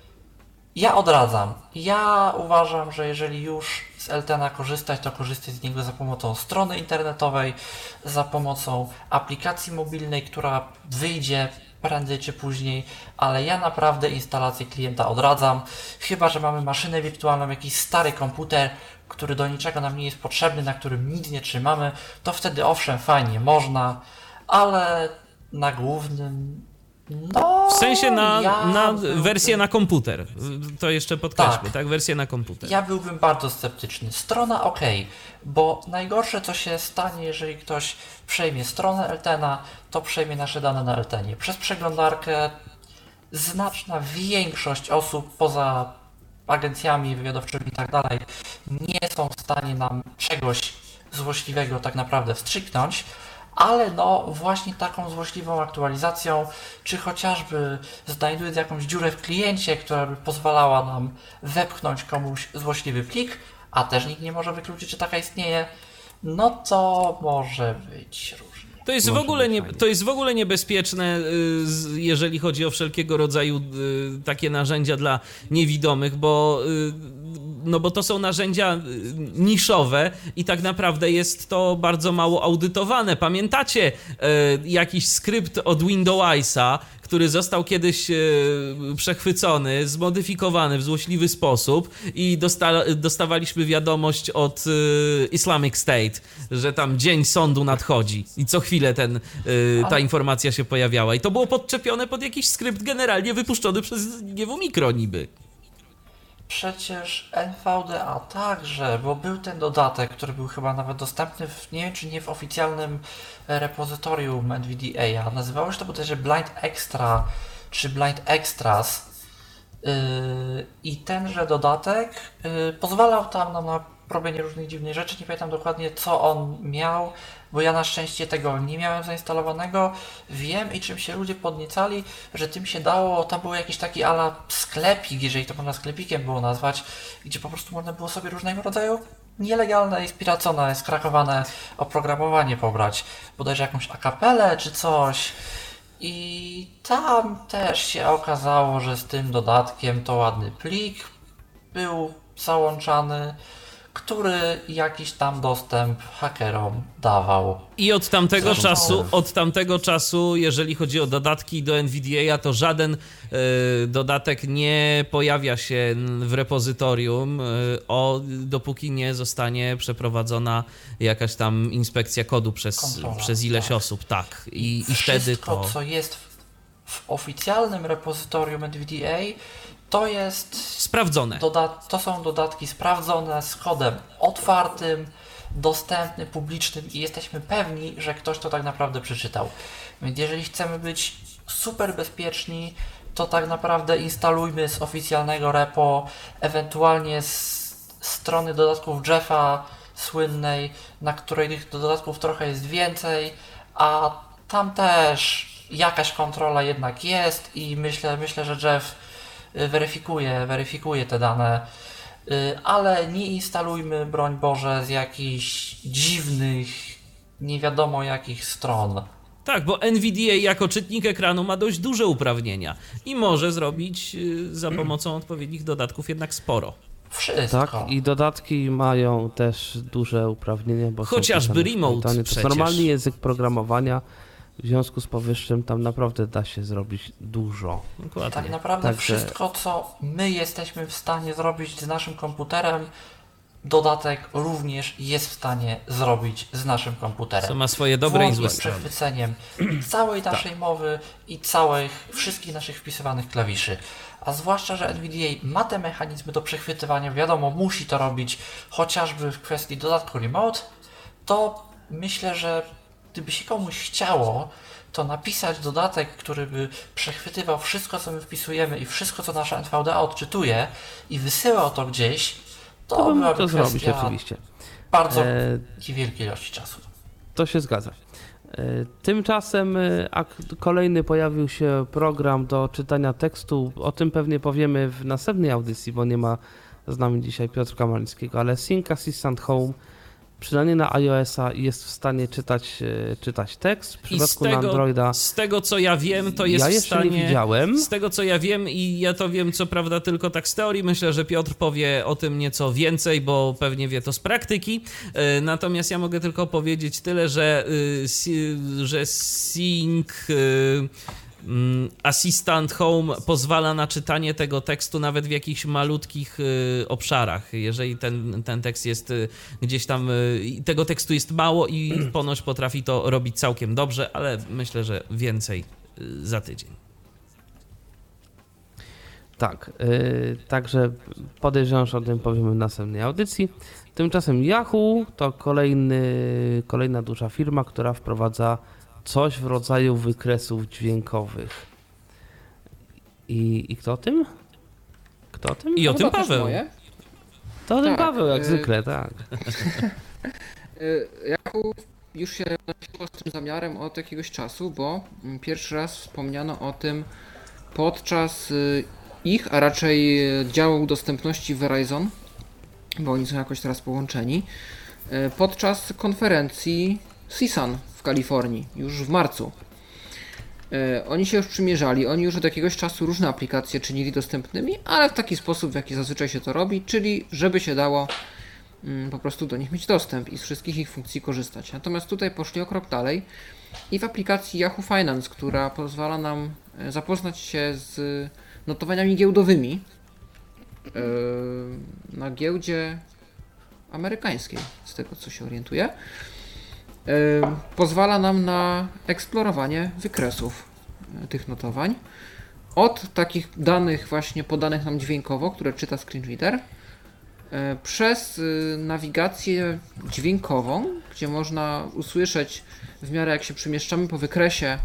ja odradzam. Ja uważam, że jeżeli już z Eltena korzystać, to korzystać z niego za pomocą strony internetowej, za pomocą aplikacji mobilnej, która wyjdzie prędzej czy później, ale ja naprawdę instalację klienta odradzam, chyba że mamy maszynę wirtualną, jakiś stary komputer, który do niczego nam nie jest potrzebny, na którym nic nie trzymamy, to wtedy owszem, fajnie, można, ale na głównym, no... W sensie na, ja na byłbym- wersję na komputer. To jeszcze podkreślmy, tak? Tak. Wersję na komputer. Ja byłbym bardzo sceptyczny. Strona ok, bo najgorsze co się stanie, jeżeli ktoś przejmie stronę Eltena, to przejmie nasze dane na Eltenie. Przez przeglądarkę znaczna większość osób poza agencjami wywiadowczymi i tak dalej nie są w stanie nam czegoś złośliwego tak naprawdę wstrzyknąć, ale no właśnie taką złośliwą aktualizacją, czy chociażby znajdując jakąś dziurę w kliencie, która by pozwalała nam wepchnąć komuś złośliwy plik, a też nikt nie może wykluczyć, że taka istnieje, no to może być różnie. To jest, w Może ogóle być nie, fajnie. to jest w ogóle niebezpieczne, y, z- jeżeli chodzi o wszelkiego rodzaju y, takie narzędzia dla niewidomych, bo, y, no bo to są narzędzia y, niszowe i tak naprawdę jest to bardzo mało audytowane. Pamiętacie y, jakiś skrypt od Windowsa, który został kiedyś y, przechwycony, zmodyfikowany w złośliwy sposób i dosta- dostawaliśmy wiadomość od y, Islamic State, że tam dzień sądu nadchodzi i co chwilę ten, y, ta Ale- informacja się pojawiała. I to było podczepione pod jakiś skrypt generalnie wypuszczony przez G W Mikro niby. Przecież N V D A także, bo był ten dodatek, który był chyba nawet dostępny, w, nie wiem czy nie w oficjalnym repozytorium N V D A, nazywało się to bodajże Blind Extra czy Blind Extras yy, i tenże dodatek yy, pozwalał tam nam na robienie różnych dziwnych rzeczy, nie pamiętam dokładnie co on miał, bo ja na szczęście tego nie miałem zainstalowanego. Wiem i czym się ludzie podniecali, że tym się dało, tam był jakiś taki ala sklepik, jeżeli to można sklepikiem było nazwać, gdzie po prostu można było sobie różnego rodzaju nielegalne i spiracone, skrakowane oprogramowanie pobrać, bodajże jakąś akapelę czy coś. I tam też się okazało, że z tym dodatkiem to ładny plik był załączany, który jakiś tam dostęp hakerom dawał. I od tamtego Zresztą- czasu, od tamtego czasu, jeżeli chodzi o dodatki do N V D A, to żaden e, dodatek nie pojawia się w repozytorium, e, o, dopóki nie zostanie przeprowadzona jakaś tam inspekcja kodu przez, Kontrola, przez ileś tak. osób. Tak. I, i wtedy Wszystko, to... co jest w, w oficjalnym repozytorium N V D A, to jest Sprawdzone. doda- to są dodatki sprawdzone z kodem otwartym, dostępnym, publicznym i jesteśmy pewni, że ktoś to tak naprawdę przeczytał. Więc jeżeli chcemy być super bezpieczni, to tak naprawdę instalujmy z oficjalnego repo, ewentualnie z strony dodatków Jeffa słynnej, na której tych dodatków trochę jest więcej, a tam też jakaś kontrola jednak jest i myślę, myślę, że Jeff weryfikuje, weryfikuje te dane, ale nie instalujmy, broń Boże, z jakichś dziwnych, nie wiadomo jakich stron. Tak, bo N V D A jako czytnik ekranu ma dość duże uprawnienia i może zrobić y, za pomocą odpowiednich dodatków jednak sporo. Wszystko. Tak, i dodatki mają też duże uprawnienia, bo są Chociażby pisane w remote Pythonie. To jest przecież. normalny język programowania, w związku z powyższym tam naprawdę da się zrobić dużo. Dokładnie. Tak naprawdę Także- wszystko, co my jesteśmy w stanie zrobić z naszym komputerem, dodatek również jest w stanie zrobić z naszym komputerem. Co ma swoje dobre i Włącznie złe z strony. przechwyceniem całej naszej mowy i całych, wszystkich naszych wpisywanych klawiszy. A zwłaszcza, że N V D A ma te mechanizmy do przechwytywania, wiadomo, musi to robić chociażby w kwestii dodatku Remote, to myślę, że gdyby się komuś chciało, to napisać dodatek, który by przechwytywał wszystko, co my wpisujemy i wszystko, co nasza N V D A odczytuje i wysyłał to gdzieś, to, To bym byłaby to zrobić kwestia oczywiście. bardzo E, wielkiej ilości czasu. To się zgadza. E, Tymczasem e, ak- kolejny pojawił się program do czytania tekstu. O tym pewnie powiemy w następnej audycji, bo nie ma z nami dzisiaj Piotrka Malińskiego, ale Sync Assistant Home przynajmniej na iOS-a jest w stanie czytać, e, czytać tekst. W I z przypadku na tego, Androida z tego co ja wiem, to jest ja w jeszcze stanie... nie widziałem. Z tego co ja wiem i ja to wiem co prawda tylko tak z teorii, myślę, że Piotr powie o tym nieco więcej, bo pewnie wie to z praktyki. E, Natomiast ja mogę tylko powiedzieć tyle, że, y, si- że Sync y, mm, Assistant Home pozwala na czytanie tego tekstu nawet w jakichś malutkich y, obszarach. Jeżeli ten, ten tekst jest y, gdzieś tam, y, i tego tekstu jest mało i ponoć potrafi to robić całkiem dobrze, ale myślę, że więcej y, za tydzień. Tak, yy, także podejrzewam, że o tym powiemy w następnej audycji. Tymczasem Yahoo to kolejny, kolejna duża firma, która wprowadza coś w rodzaju wykresów dźwiękowych. I, i kto o tym? Kto o tym? I o tym Chyba też Paweł. moje. To o tym tak, Paweł, jak yy, zwykle, tak. Y, Yahoo już się nosiło z tym zamiarem od jakiegoś czasu, bo mm, pierwszy raz wspomniano o tym podczas y, ich, a raczej y, działu dostępności Verizon, bo oni są jakoś teraz połączeni, y, podczas konferencji C S U N w Kalifornii, już w marcu. Y, Oni się już przymierzali, oni już od jakiegoś czasu różne aplikacje czynili dostępnymi, ale w taki sposób, w jaki zazwyczaj się to robi, czyli żeby się dało mm, po prostu do nich mieć dostęp i z wszystkich ich funkcji korzystać. Natomiast tutaj poszli o krok dalej i w aplikacji Yahoo Finance, która pozwala nam e, zapoznać się z notowaniami giełdowymi e, na giełdzie amerykańskiej, z tego co się orientuję, e, pozwala nam na eksplorowanie wykresów e, tych notowań. od takich danych właśnie podanych nam dźwiękowo, które czyta screenreader, przez nawigację dźwiękową, gdzie można usłyszeć w miarę jak się przemieszczamy po wykresie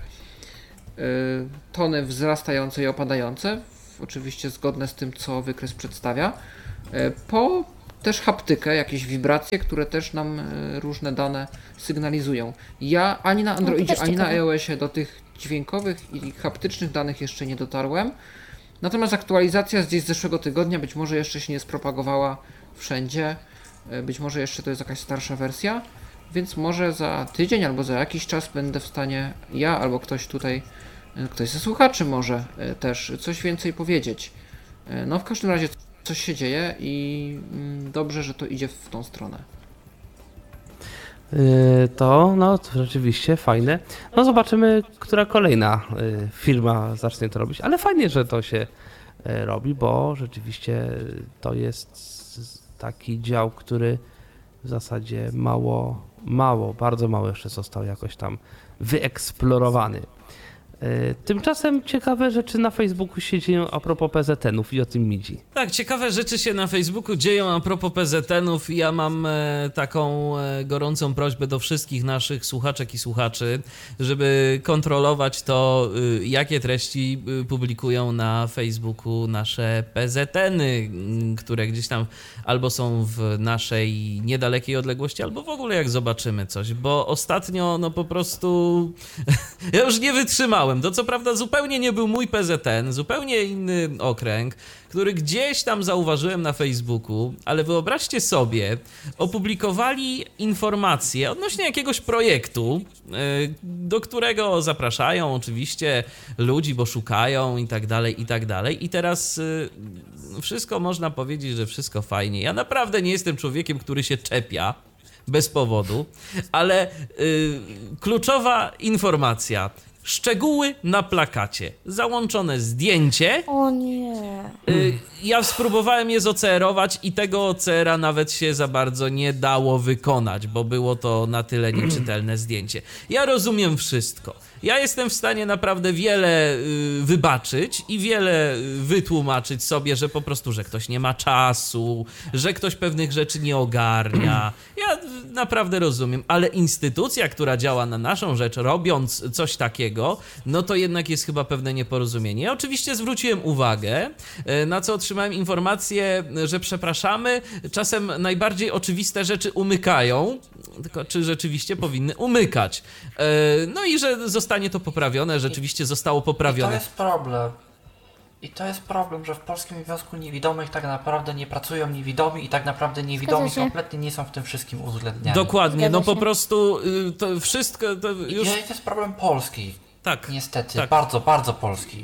tony wzrastające i opadające, oczywiście zgodne z tym, co wykres przedstawia, po też haptykę, jakieś wibracje, które też nam różne dane sygnalizują. Ja ani na Androidzie, no ani na iOSie do tych dźwiękowych i haptycznych danych jeszcze nie dotarłem. Natomiast aktualizacja z gdzieś z zeszłego tygodnia być może jeszcze się nie spropagowała wszędzie, być może jeszcze to jest jakaś starsza wersja, więc może za tydzień albo za jakiś czas będę w stanie ja albo ktoś tutaj, ktoś ze słuchaczy może też coś więcej powiedzieć. No w każdym razie coś się dzieje i dobrze, że to idzie w tą stronę. To, no, to rzeczywiście fajne. No zobaczymy, która kolejna firma zacznie to robić, ale fajnie, że to się robi, bo rzeczywiście to jest taki dział, który w zasadzie mało, mało, bardzo mało jeszcze został jakoś tam wyeksplorowany. Tymczasem ciekawe rzeczy na Facebooku się dzieją a propos P Z N-ów i o tym midzi. Tak, ciekawe rzeczy się na Facebooku dzieją a propos P Z N-ów. Ja mam e, taką e, gorącą prośbę do wszystkich naszych słuchaczek i słuchaczy, żeby kontrolować to, e, jakie treści e, publikują na Facebooku nasze P Z N-y, m, które gdzieś tam albo są w naszej niedalekiej odległości, albo w ogóle jak zobaczymy coś, bo ostatnio no po prostu ja już nie wytrzymałem. To co prawda zupełnie nie był mój P Z N, zupełnie inny okręg, który gdzieś tam zauważyłem na Facebooku, ale wyobraźcie sobie, opublikowali informacje odnośnie jakiegoś projektu, do którego zapraszają oczywiście ludzi, bo szukają i tak dalej, i tak dalej. I teraz wszystko można powiedzieć, że wszystko fajnie. Ja naprawdę nie jestem człowiekiem, który się czepia bez powodu, ale kluczowa informacja. Szczegóły na plakacie. Załączone zdjęcie. O nie. Y, ja spróbowałem je zocerować i tego ocera nawet się za bardzo nie dało wykonać, bo było to na tyle nieczytelne zdjęcie. Ja rozumiem wszystko. Ja jestem w stanie naprawdę wiele y, wybaczyć i wiele wytłumaczyć sobie, że po prostu, że ktoś nie ma czasu, że ktoś pewnych rzeczy nie ogarnia. Ja naprawdę rozumiem, ale instytucja, która działa na naszą rzecz, robiąc coś takiego, no to jednak jest chyba pewne nieporozumienie. Ja oczywiście zwróciłem uwagę, na co otrzymałem informację, że przepraszamy, czasem najbardziej oczywiste rzeczy umykają, tylko czy rzeczywiście powinny umykać. No i że zostanie to poprawione, rzeczywiście zostało poprawione. I to jest problem. I to jest problem, że w Polskim Związku Niewidomych tak naprawdę nie pracują niewidomi i tak naprawdę niewidomi Zgadza się. kompletnie nie są w tym wszystkim uwzględniani. Dokładnie, no Zgadza po się. prostu y, to wszystko to już... I to jest problem polski. Tak, Niestety, tak. bardzo, bardzo polski.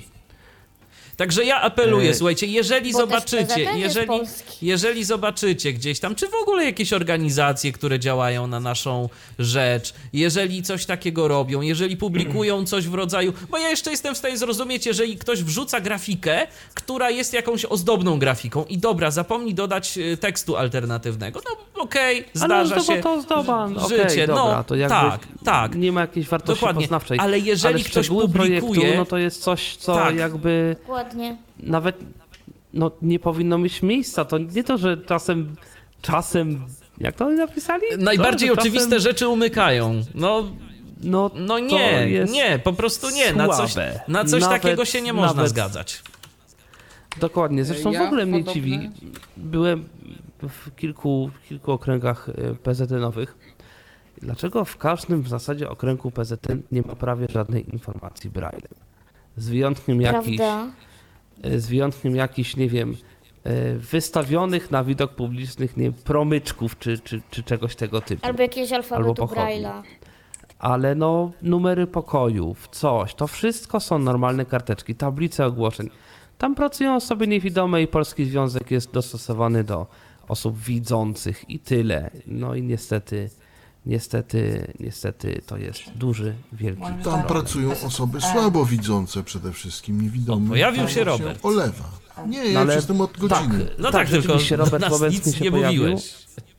Także ja apeluję, E, słuchajcie, jeżeli Bo też zobaczycie, P Z N jest jeżeli, polski. jeżeli zobaczycie gdzieś tam, czy w ogóle jakieś organizacje, które działają na naszą rzecz, jeżeli coś takiego robią, jeżeli publikują coś w rodzaju, bo ja jeszcze jestem w stanie zrozumieć, jeżeli ktoś wrzuca grafikę, która jest jakąś ozdobną grafiką i dobra, zapomni dodać e, tekstu alternatywnego, no okej, okay, zdarza ale się, to ozdoba, ż- okej, życie, dobra, no to jakby tak, tak. nie ma jakiejś wartości Dokładnie, poznawczej. ale jeżeli ale ktoś szczegóły publikuje, projektu, no to jest coś, co Tak. jakby Dokładnie. nawet no, nie powinno mieć miejsca. To nie to, że czasem, czasem, jak to oni napisali? najbardziej To, że oczywiste czasem, rzeczy umykają, no... No, No to nie, jest nie, po prostu nie, na coś, słabe. na coś Nawet- takiego się nie można nawet- zgadzać. Dokładnie, zresztą Ja w ogóle mnie podobne- dziwi. Byłem w kilku, w kilku okręgach e, P Z N-owych. Dlaczego w każdym w zasadzie okręgu P Z N nie ma prawie żadnej informacji braille'em? Z wyjątkiem jakichś, Prawda? e, z wyjątkiem jakichś, nie wiem, e, wystawionych na widok publicznych, nie wiem, promyczków czy, czy, czy czegoś tego typu. Albo jakiegoś Albo alfabetu pochodni. Braille'a. Ale no, numery pokojów, coś, to wszystko są normalne karteczki, tablice ogłoszeń. Tam pracują osoby niewidome i Polski Związek jest dostosowany do osób widzących i tyle. No i niestety, niestety, niestety to jest duży, wielki Moim Tam zdaniem pracują P Z N osoby słabowidzące przede wszystkim, niewidome. O, pojawił się Tam Robert. Olewa. Nie, ja No ale- już jestem od godziny. No Tak, tak, tylko rzeczywiście Robert nas Bobecki nic się nie pojawił. mówiłeś.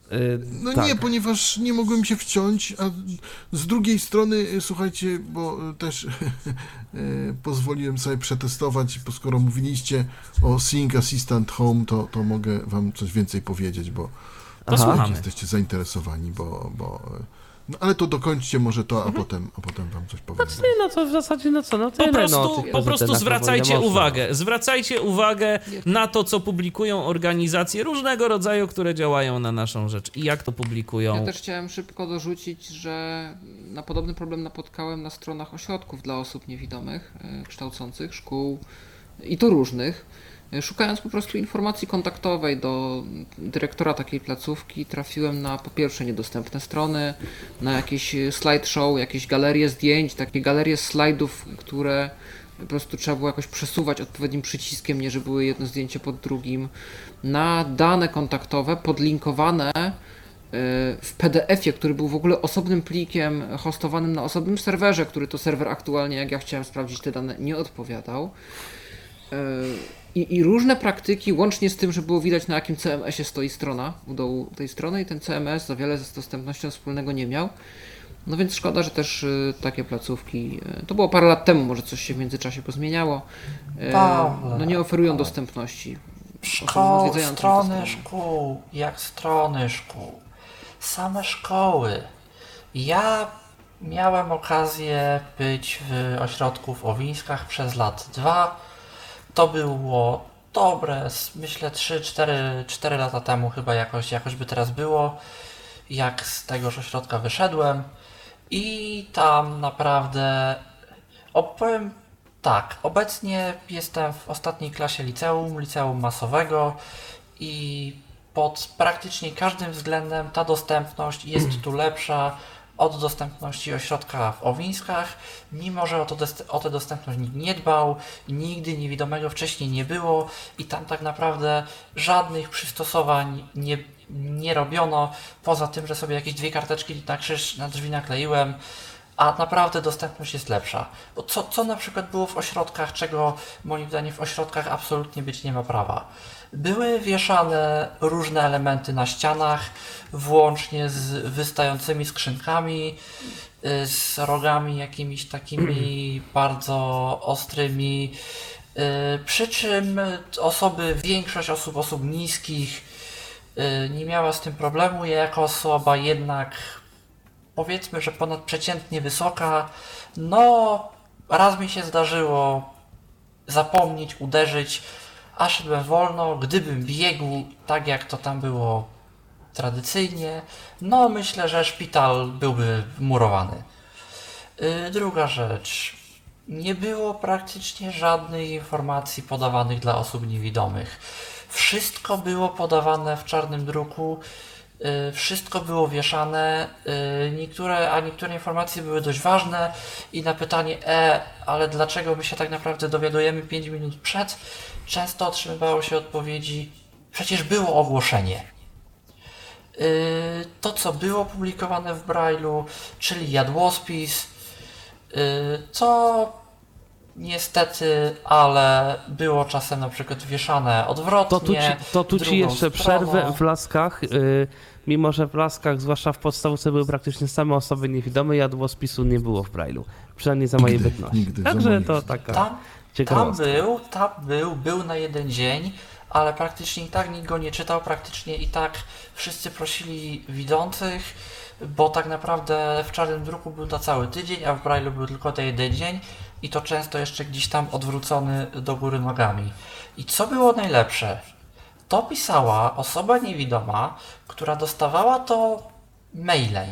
Yy, No tak. nie, ponieważ nie mogłem się wciąć, a z drugiej strony, słuchajcie, bo też e, pozwoliłem sobie przetestować, bo skoro mówiliście o Sync Assistant Home, to, to mogę wam coś więcej powiedzieć, bo To słuchamy. jesteście zainteresowani, bo... bo no, ale to dokończcie może to, a, Mhm. potem, a potem wam coś powiem. Nie, no to w zasadzie, no co, no Po tyle, prostu, no, tych po prostu gazetach, no bo zwracajcie nie można. uwagę. Zwracajcie uwagę na to, co publikują organizacje różnego rodzaju, które działają na naszą rzecz i jak to publikują. Ja też chciałem szybko dorzucić, że na podobny problem napotkałem na stronach ośrodków dla osób niewidomych, e, kształcących, szkół i to różnych. E, Szukając po prostu informacji kontaktowej do dyrektora takiej placówki, trafiłem na po pierwsze niedostępne strony, na jakieś slideshow, jakieś galerie zdjęć, takie galerie slajdów, które po prostu trzeba było jakoś przesuwać odpowiednim przyciskiem, nie że były jedno zdjęcie pod drugim, na dane kontaktowe podlinkowane w P D F-ie, który był w ogóle osobnym plikiem hostowanym na osobnym serwerze, który to serwer aktualnie, jak ja chciałem sprawdzić te dane, nie odpowiadał. I, I różne praktyki, łącznie z tym, że było widać, na jakim C M S-ie stoi strona u dołu tej strony i ten C M S za wiele z dostępnością wspólnego nie miał. No więc szkoda, że też y, takie placówki, y, to było parę lat temu, może coś się w międzyczasie pozmieniało, y, Pawle, no nie oferują dostępności. Szkoły, odwiedzającym te strony strony. szkół, jak strony szkół, same szkoły. Ja miałem okazję być w ośrodku w Owińskach przez lat dwa. To było dobre, z- myślę trzy cztery lata temu chyba jakoś, jakoś by teraz było, jak z tegoż ośrodka wyszedłem i tam naprawdę opowiem tak, obecnie jestem w ostatniej klasie liceum, liceum masowego i pod praktycznie każdym względem ta dostępność jest tu lepsza od dostępności ośrodka w Owińskach, mimo że o, to dost- o tę dostępność nikt nie dbał, nigdy niewidomego wcześniej nie było i tam tak naprawdę żadnych przystosowań nie, nie robiono, poza tym, że sobie jakieś dwie karteczki na krzyż na drzwi nakleiłem, a naprawdę dostępność jest lepsza. Bo co, co na przykład było w ośrodkach, czego moim zdaniem w ośrodkach absolutnie być nie ma prawa? Były wieszane różne elementy na ścianach, włącznie z wystającymi skrzynkami, y, z rogami jakimiś takimi bardzo ostrymi, y, przy czym osoby, większość osób, osób niskich y, nie miała z tym problemu. Ja jako osoba jednak powiedzmy, że ponadprzeciętnie wysoka, no raz mi się zdarzyło zapomnieć, uderzyć, a szedłem wolno, gdybym biegł tak jak to tam było tradycyjnie, no myślę, że szpital byłby murowany. Yy, druga rzecz, nie było praktycznie żadnych informacji podawanych dla osób niewidomych. Wszystko było podawane w czarnym druku, yy, wszystko było wieszane, yy, niektóre, a niektóre informacje były dość ważne i na pytanie e, ale dlaczego my się tak naprawdę dowiadujemy pięć minut przed, często otrzymywało się odpowiedzi, przecież było ogłoszenie. Yy, to, co było publikowane w Braille'u, czyli jadłospis, yy, co niestety, ale było czasem na przykład wieszane odwrotnie. To tu ci, to tu ci drugą jeszcze stroną. przerwę w laskach. Yy, mimo, że w laskach, zwłaszcza w podstawce, były praktycznie same osoby niewidome, jadłospisu nie było w Braille'u. Przynajmniej za mojej Nigdy, bytności. nigdy, za Także mojej to bytności. taka Tam, tam ciekawostka. był, tam był, był na jeden dzień, ale praktycznie i tak nikt go nie czytał, praktycznie i tak wszyscy prosili widzących, bo tak naprawdę w czarnym druku był na cały tydzień, a w Braille'u był tylko ten jeden dzień i to często jeszcze gdzieś tam odwrócony do góry nogami. I co było najlepsze? To pisała osoba niewidoma, która dostawała to mailem.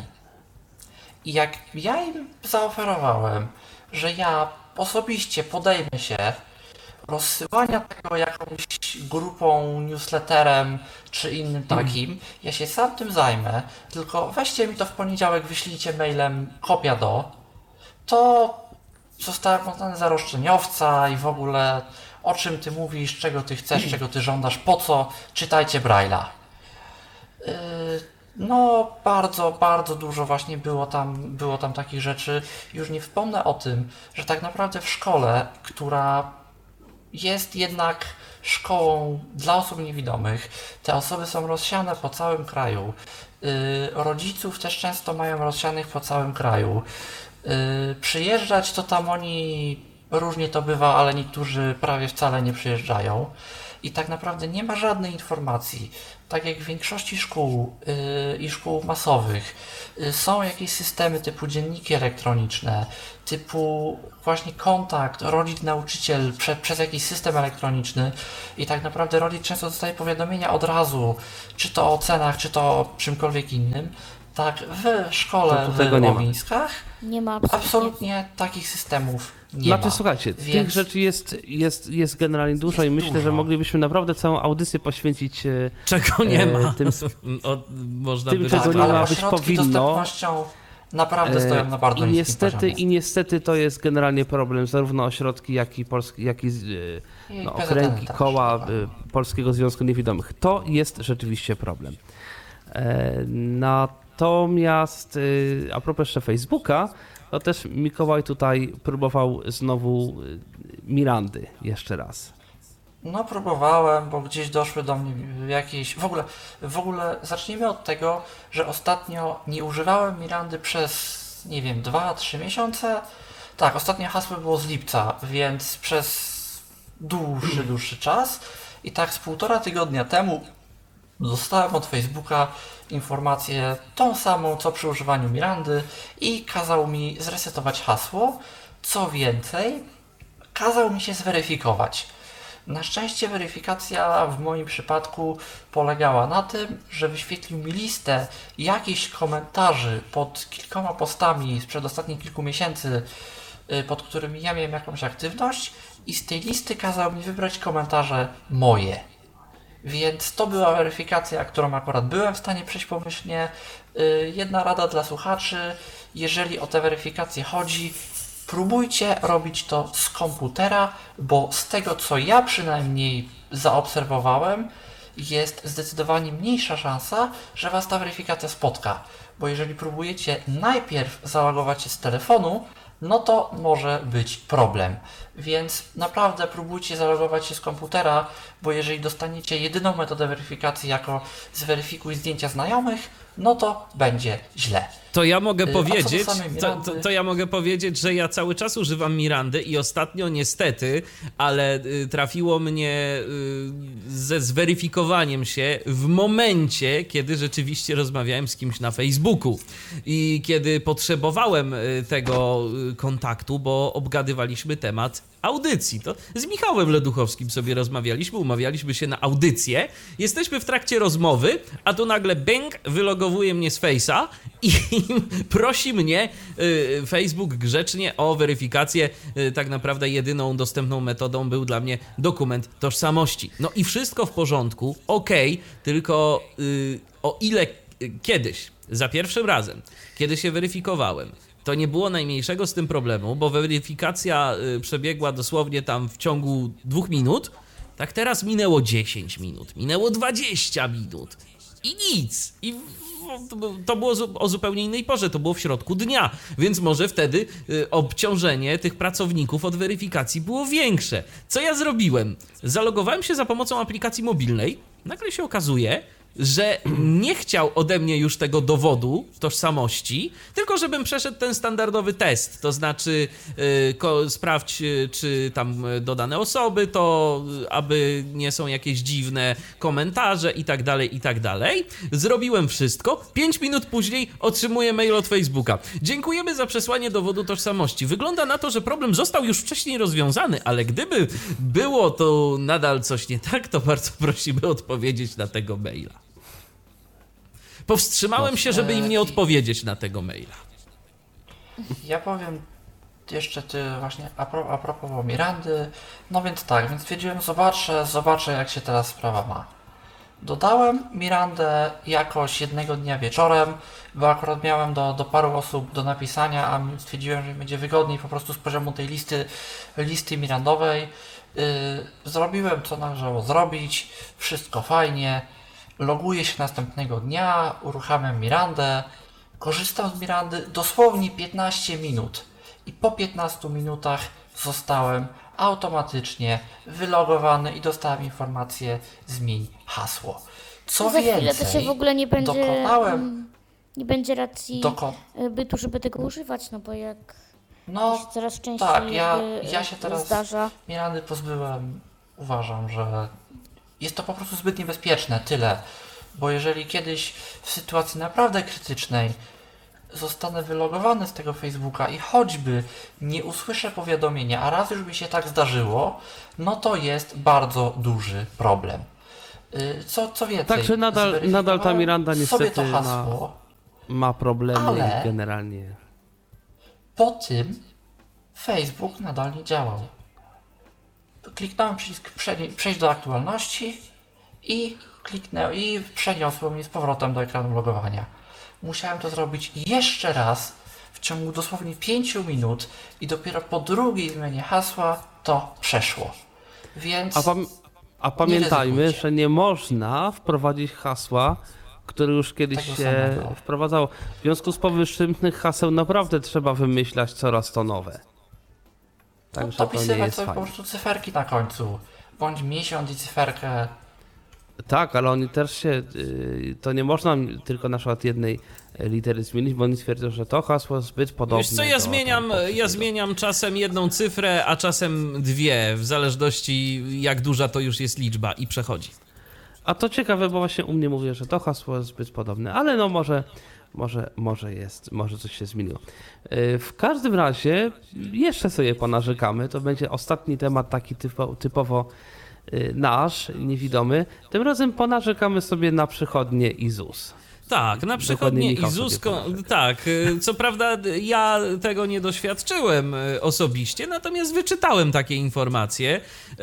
I jak ja im zaoferowałem, że ja osobiście podejmę się rozsyłania tego jakąś grupą, newsletterem czy innym takim, ja się sam tym zajmę, tylko weźcie mi to w poniedziałek, wyślijcie mailem kopia do, to zostałem uznany za roszczeniowca i w ogóle o czym ty mówisz, czego ty chcesz, czego ty żądasz, po co, czytajcie Braille'a. Yy, No, bardzo, bardzo dużo właśnie było tam, było tam takich rzeczy. Już nie wspomnę o tym, że tak naprawdę w szkole, która jest jednak szkołą dla osób niewidomych. Te osoby są rozsiane po całym kraju. Yy, rodziców też często mają rozsianych po całym kraju. Yy, przyjeżdżać to tam oni, różnie to bywa, ale niektórzy prawie wcale nie przyjeżdżają. I tak naprawdę nie ma żadnej informacji. Tak jak w większości szkół yy, i szkół masowych yy, są jakieś systemy typu dzienniki elektroniczne, typu właśnie kontakt rodzic-nauczyciel prze, przez jakiś system elektroniczny i tak naprawdę rodzic często dostaje powiadomienia od razu, czy to o ocenach, czy to o czymkolwiek innym. Tak, w szkole To tu w tego nie ma. Łomińskach Nie ma absolutnie. absolutnie takich systemów nie Znaczy, ma. słuchajcie, tych Więc rzeczy jest, jest, jest generalnie dużo Jest i myślę, dużo. że moglibyśmy naprawdę całą audycję poświęcić e, Czego nie E, ma. tym- o, można tym, by czego tak, nie ale ma być ośrodki powinno. dostępnością naprawdę stoją na bardzo I niskim niestety, poziomie. I niestety to jest generalnie problem, zarówno ośrodki, jak i, polski, jak i e, I no, P Z N okręgi, też, koła tak. e, Polskiego Związku Niewidomych. To jest rzeczywiście problem. E, Natomiast e, a propos jeszcze Facebooka, to też Mikołaj tutaj próbował znowu e, Mirandy jeszcze raz. No próbowałem, bo gdzieś doszły do mnie jakieś... W ogóle, w ogóle zacznijmy od tego, że ostatnio nie używałem Mirandy przez, nie wiem, dwa trzy miesiące. Tak, ostatnie hasło było z lipca, więc przez dłuższy, dłuższy czas. I tak z półtora tygodnia temu dostałem od Facebooka informację tą samą, co przy używaniu Mirandy i kazał mi zresetować hasło. Co więcej, kazał mi się zweryfikować. Na szczęście weryfikacja w moim przypadku polegała na tym, że wyświetlił mi listę jakichś komentarzy pod kilkoma postami sprzed ostatnich kilku miesięcy, y, pod którymi ja miałem jakąś aktywność i z tej listy kazał mi wybrać komentarze moje. Więc to była weryfikacja, którą akurat byłem w stanie przejść pomyślnie. Y, Jedna rada dla słuchaczy, jeżeli o tę weryfikację chodzi, próbujcie robić to z komputera, bo z tego co ja przynajmniej zaobserwowałem, jest zdecydowanie mniejsza szansa, że Was ta weryfikacja spotka. Bo jeżeli próbujecie najpierw zalogować się z telefonu, no to może być problem. Więc naprawdę próbujcie zalogować się z komputera, bo jeżeli dostaniecie jedyną metodę weryfikacji jako zweryfikuj zdjęcia znajomych, no to będzie źle. To ja mogę Y, a co do powiedzieć, samej to, Mirandy? to, to ja mogę powiedzieć, że ja cały czas używam Mirandy i ostatnio niestety, ale y, trafiło mnie y, ze zweryfikowaniem się w momencie, kiedy rzeczywiście rozmawiałem z kimś na Facebooku i kiedy potrzebowałem y, tego y, kontaktu, bo obgadywaliśmy temat audycji. To z Michałem Leduchowskim sobie rozmawialiśmy, umawialiśmy się na audycję. Jesteśmy w trakcie rozmowy, a tu nagle bang, wylogowuje mnie z Face'a i prosi mnie y, Facebook grzecznie o weryfikację. Y, tak naprawdę jedyną dostępną metodą był dla mnie dokument tożsamości. No i wszystko w porządku, okej, tylko y, o ile y, kiedyś, za pierwszym razem, kiedy się weryfikowałem, to nie było najmniejszego z tym problemu, bo weryfikacja y, przebiegła dosłownie tam w ciągu dwóch minut. Tak teraz minęło dziesięć minut, minęło dwadzieścia minut i nic. I w- to było zu- o zupełnie innej porze, to było w środku dnia, więc może wtedy y, obciążenie tych pracowników od weryfikacji było większe. Co ja zrobiłem? Zalogowałem się za pomocą aplikacji mobilnej. Nagle się okazuje, że nie chciał ode mnie już tego dowodu tożsamości, tylko żebym przeszedł ten standardowy test, to znaczy yy, ko, sprawdź, yy, czy tam yy, dodane osoby, to yy, aby nie są jakieś dziwne komentarze i tak dalej, i tak dalej. Zrobiłem wszystko, pięć minut później otrzymuję mail od Facebooka. Dziękujemy za przesłanie dowodu tożsamości. Wygląda na to, że problem został już wcześniej rozwiązany, ale gdyby było to nadal coś nie tak, to bardzo prosimy odpowiedzieć na tego maila. Powstrzymałem się, żeby im nie odpowiedzieć na tego maila. Ja powiem jeszcze ty właśnie a, pro, a propos Mirandy. No więc tak, więc stwierdziłem, zobaczę, zobaczę jak się teraz sprawa ma. Dodałem Mirandę jakoś jednego dnia wieczorem, bo akurat miałem do, do paru osób do napisania, a stwierdziłem, że mi będzie wygodniej po prostu z poziomu tej listy, listy Mirandowej. Yy, zrobiłem co należało zrobić, wszystko fajnie. Loguję się następnego dnia, uruchamiam Mirandę, korzystam z Mirandy dosłownie piętnaście minut i po piętnastu minutach zostałem automatycznie wylogowany i dostałem informację zmień hasło. Co za chwilę więcej, to się w ogóle nie będzie, dokonałem, mm, nie będzie racji dokon, y, bytu, żeby tego używać, no bo jak to no się coraz częściej tak, ja, jakby, ja y, się teraz zdarza. Mirany pozbyłem. Uważam, że jest to po prostu zbyt niebezpieczne, tyle. Bo jeżeli kiedyś w sytuacji naprawdę krytycznej zostanę wylogowany z tego Facebooka i choćby nie usłyszę powiadomienia, a raz już mi się tak zdarzyło, no to jest bardzo duży problem. Y, Co, co więcej, Także nadal, nadal ta Miranda sobie to niestety ma, hasło, ma problemy ale- i generalnie. po tym Facebook nadal nie działał. Kliknąłem przycisk prze- przejść do aktualności i kliknę i przeniosło mnie z powrotem do ekranu logowania. Musiałem to zrobić jeszcze raz w ciągu dosłownie pięciu minut i dopiero po drugiej zmianie hasła to przeszło. Więc A, pam a pamiętajmy, ryzykujcie. że nie można wprowadzić hasła, które już kiedyś Tego się samego. wprowadzało. W związku z powyższym tych haseł naprawdę trzeba wymyślać coraz to nowe. no, Także to nie dopisywać jest sobie po fajne. prostu cyferki na końcu. Bądź miesiąc i cyferkę. Tak, ale oni też się, y, to nie można tylko na przykład jednej litery zmienić, bo oni twierdzą, że to hasło jest zbyt podobne. Wiesz co, ja do zmieniam, tam ja poprzedniego. zmieniam czasem jedną cyfrę, a czasem dwie, w zależności jak duża to już jest liczba i przechodzi. A to ciekawe, bo właśnie u mnie mówię, że to hasło jest zbyt podobne, ale no może, może, może jest, może coś się zmieniło. Yy, W każdym razie jeszcze sobie ponarzekamy, to będzie ostatni temat taki typo, typowo yy, nasz, niewidomy. Tym razem ponarzekamy sobie na przychodnie i ZUS. Tak, na Dokładnie przychodnie Michał i sobie ZUS, ko- ponarzeka. tak, y, co prawda ja tego nie doświadczyłem y, osobiście, natomiast wyczytałem takie informacje, y,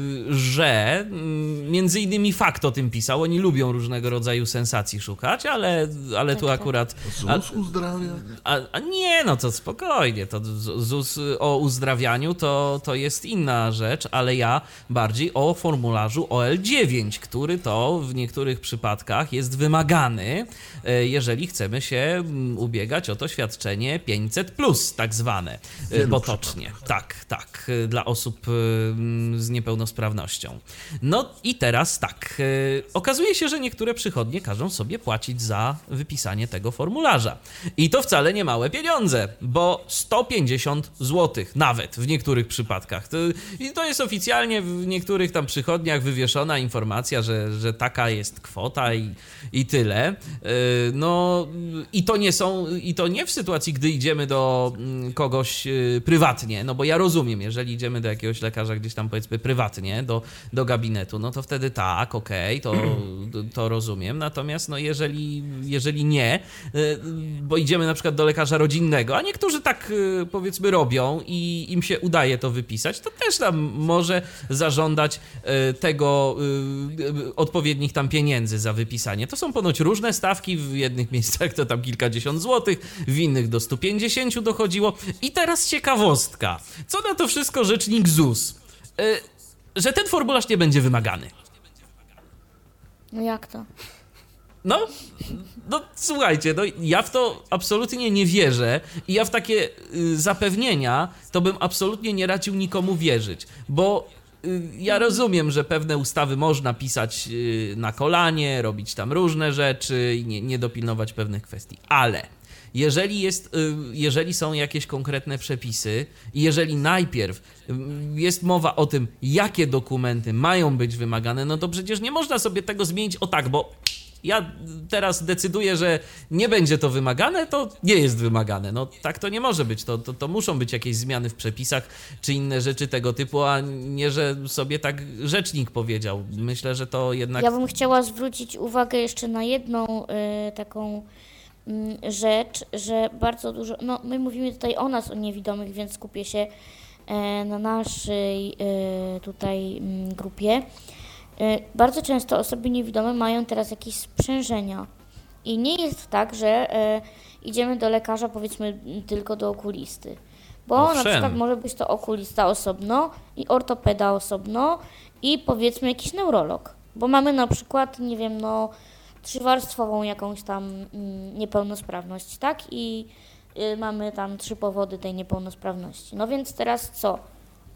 że mm, między innymi Fakt o tym pisał, oni lubią różnego rodzaju sensacji szukać, ale, ale tu Tak, tak. akurat... A, ZUS uzdrawia? a, a nie, no to spokojnie, to Z- ZUS o uzdrawianiu to, to jest inna rzecz, ale ja bardziej o formularzu O L dziewięć, który to w niektórych przypadkach jest wymagany, e, jeżeli chcemy się mm, ubiegać o to świadczenie pięćset plus, tak zwane, e, wielu potocznie. Tak, tak, e, dla osób e, mm, z niepełnosprawnością. No i teraz tak, e, okazuje się, że niektóre przychodnie każą sobie płacić za wypisanie tego formularza. I to wcale nie małe pieniądze, bo sto pięćdziesiąt złotych nawet w niektórych przypadkach. To, I to jest oficjalnie w niektórych tam przychodniach wywieszona informacja, że, że taka jest kwota i, i tyle. Yy, No i to nie są, i to nie w sytuacji, gdy idziemy do mm, kogoś yy, prywatnie, no bo ja rozumiem, jeżeli idziemy do jakiegoś lekarza gdzieś tam powiedzmy prywatnie, do, do gabinetu, no to wtedy tak, okej, to, to rozumiem. Natomiast no jeżeli, jeżeli nie, y, bo idziemy na przykład do lekarza rodzinnego, a niektórzy tak y, powiedzmy robią i im się udaje to wypisać, to też tam może zażądać y, tego y, y, odpowiednich tam pieniędzy za wypisanie. To są ponoć różne stawki, w jednych miejscach to tam kilkadziesiąt złotych, w innych do stu pięćdziesięciu dochodziło. I teraz ciekawostka. Co na to wszystko rzecznik ZUS? Y, że ten formularz nie będzie wymagany. No jak to? No, no słuchajcie, no ja w to absolutnie nie wierzę i ja w takie y, zapewnienia to bym absolutnie nie radził nikomu wierzyć, bo y, ja rozumiem, że pewne ustawy można pisać y, na kolanie, robić tam różne rzeczy i nie, nie dopilnować pewnych kwestii, ale jeżeli, jest, y, jeżeli są jakieś konkretne przepisy i jeżeli najpierw y, jest mowa o tym, jakie dokumenty mają być wymagane, no to przecież nie można sobie tego zmienić o tak, bo ja teraz decyduję, że nie będzie to wymagane, to nie jest wymagane. No tak to nie może być. To, to, to muszą być jakieś zmiany w przepisach czy inne rzeczy tego typu, a nie, że sobie tak rzecznik powiedział. Myślę, że to jednak... Ja bym chciała zwrócić uwagę jeszcze na jedną y, taką y, rzecz, że bardzo dużo, no my mówimy tutaj o nas, o niewidomych, więc skupię się y, na naszej y, tutaj y, grupie. Y, bardzo często osoby niewidome mają teraz jakieś sprzężenia i nie jest tak, że y, idziemy do lekarza powiedzmy tylko do okulisty, bo Owszem. na przykład może być to okulista osobno i ortopeda osobno i powiedzmy jakiś neurolog, bo mamy na przykład, nie wiem, no trzywarstwową jakąś tam mm, niepełnosprawność, tak? I y, mamy tam trzy powody tej niepełnosprawności. No więc teraz co?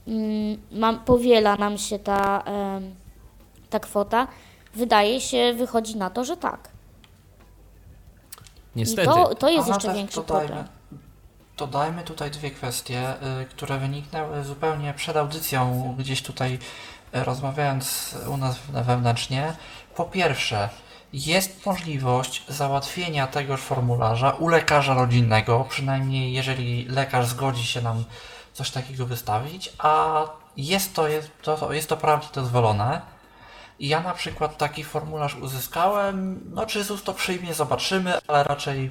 mm, mam, powiela nam się ta, em, ta kwota, wydaje się, wychodzi na to, że tak. Niestety. I to, to jest Ale jeszcze też większy dodajmy, problem. dodajmy tutaj dwie kwestie, y, które wyniknęły zupełnie przed audycją, gdzieś tutaj y, rozmawiając u nas wewnętrznie. Po pierwsze, jest możliwość załatwienia tegoż formularza u lekarza rodzinnego, przynajmniej jeżeli lekarz zgodzi się nam coś takiego wystawić, a jest to, jest to, jest to prawnie dozwolone. I ja na przykład taki formularz uzyskałem, no czy ZUS to przyjmie, zobaczymy, ale raczej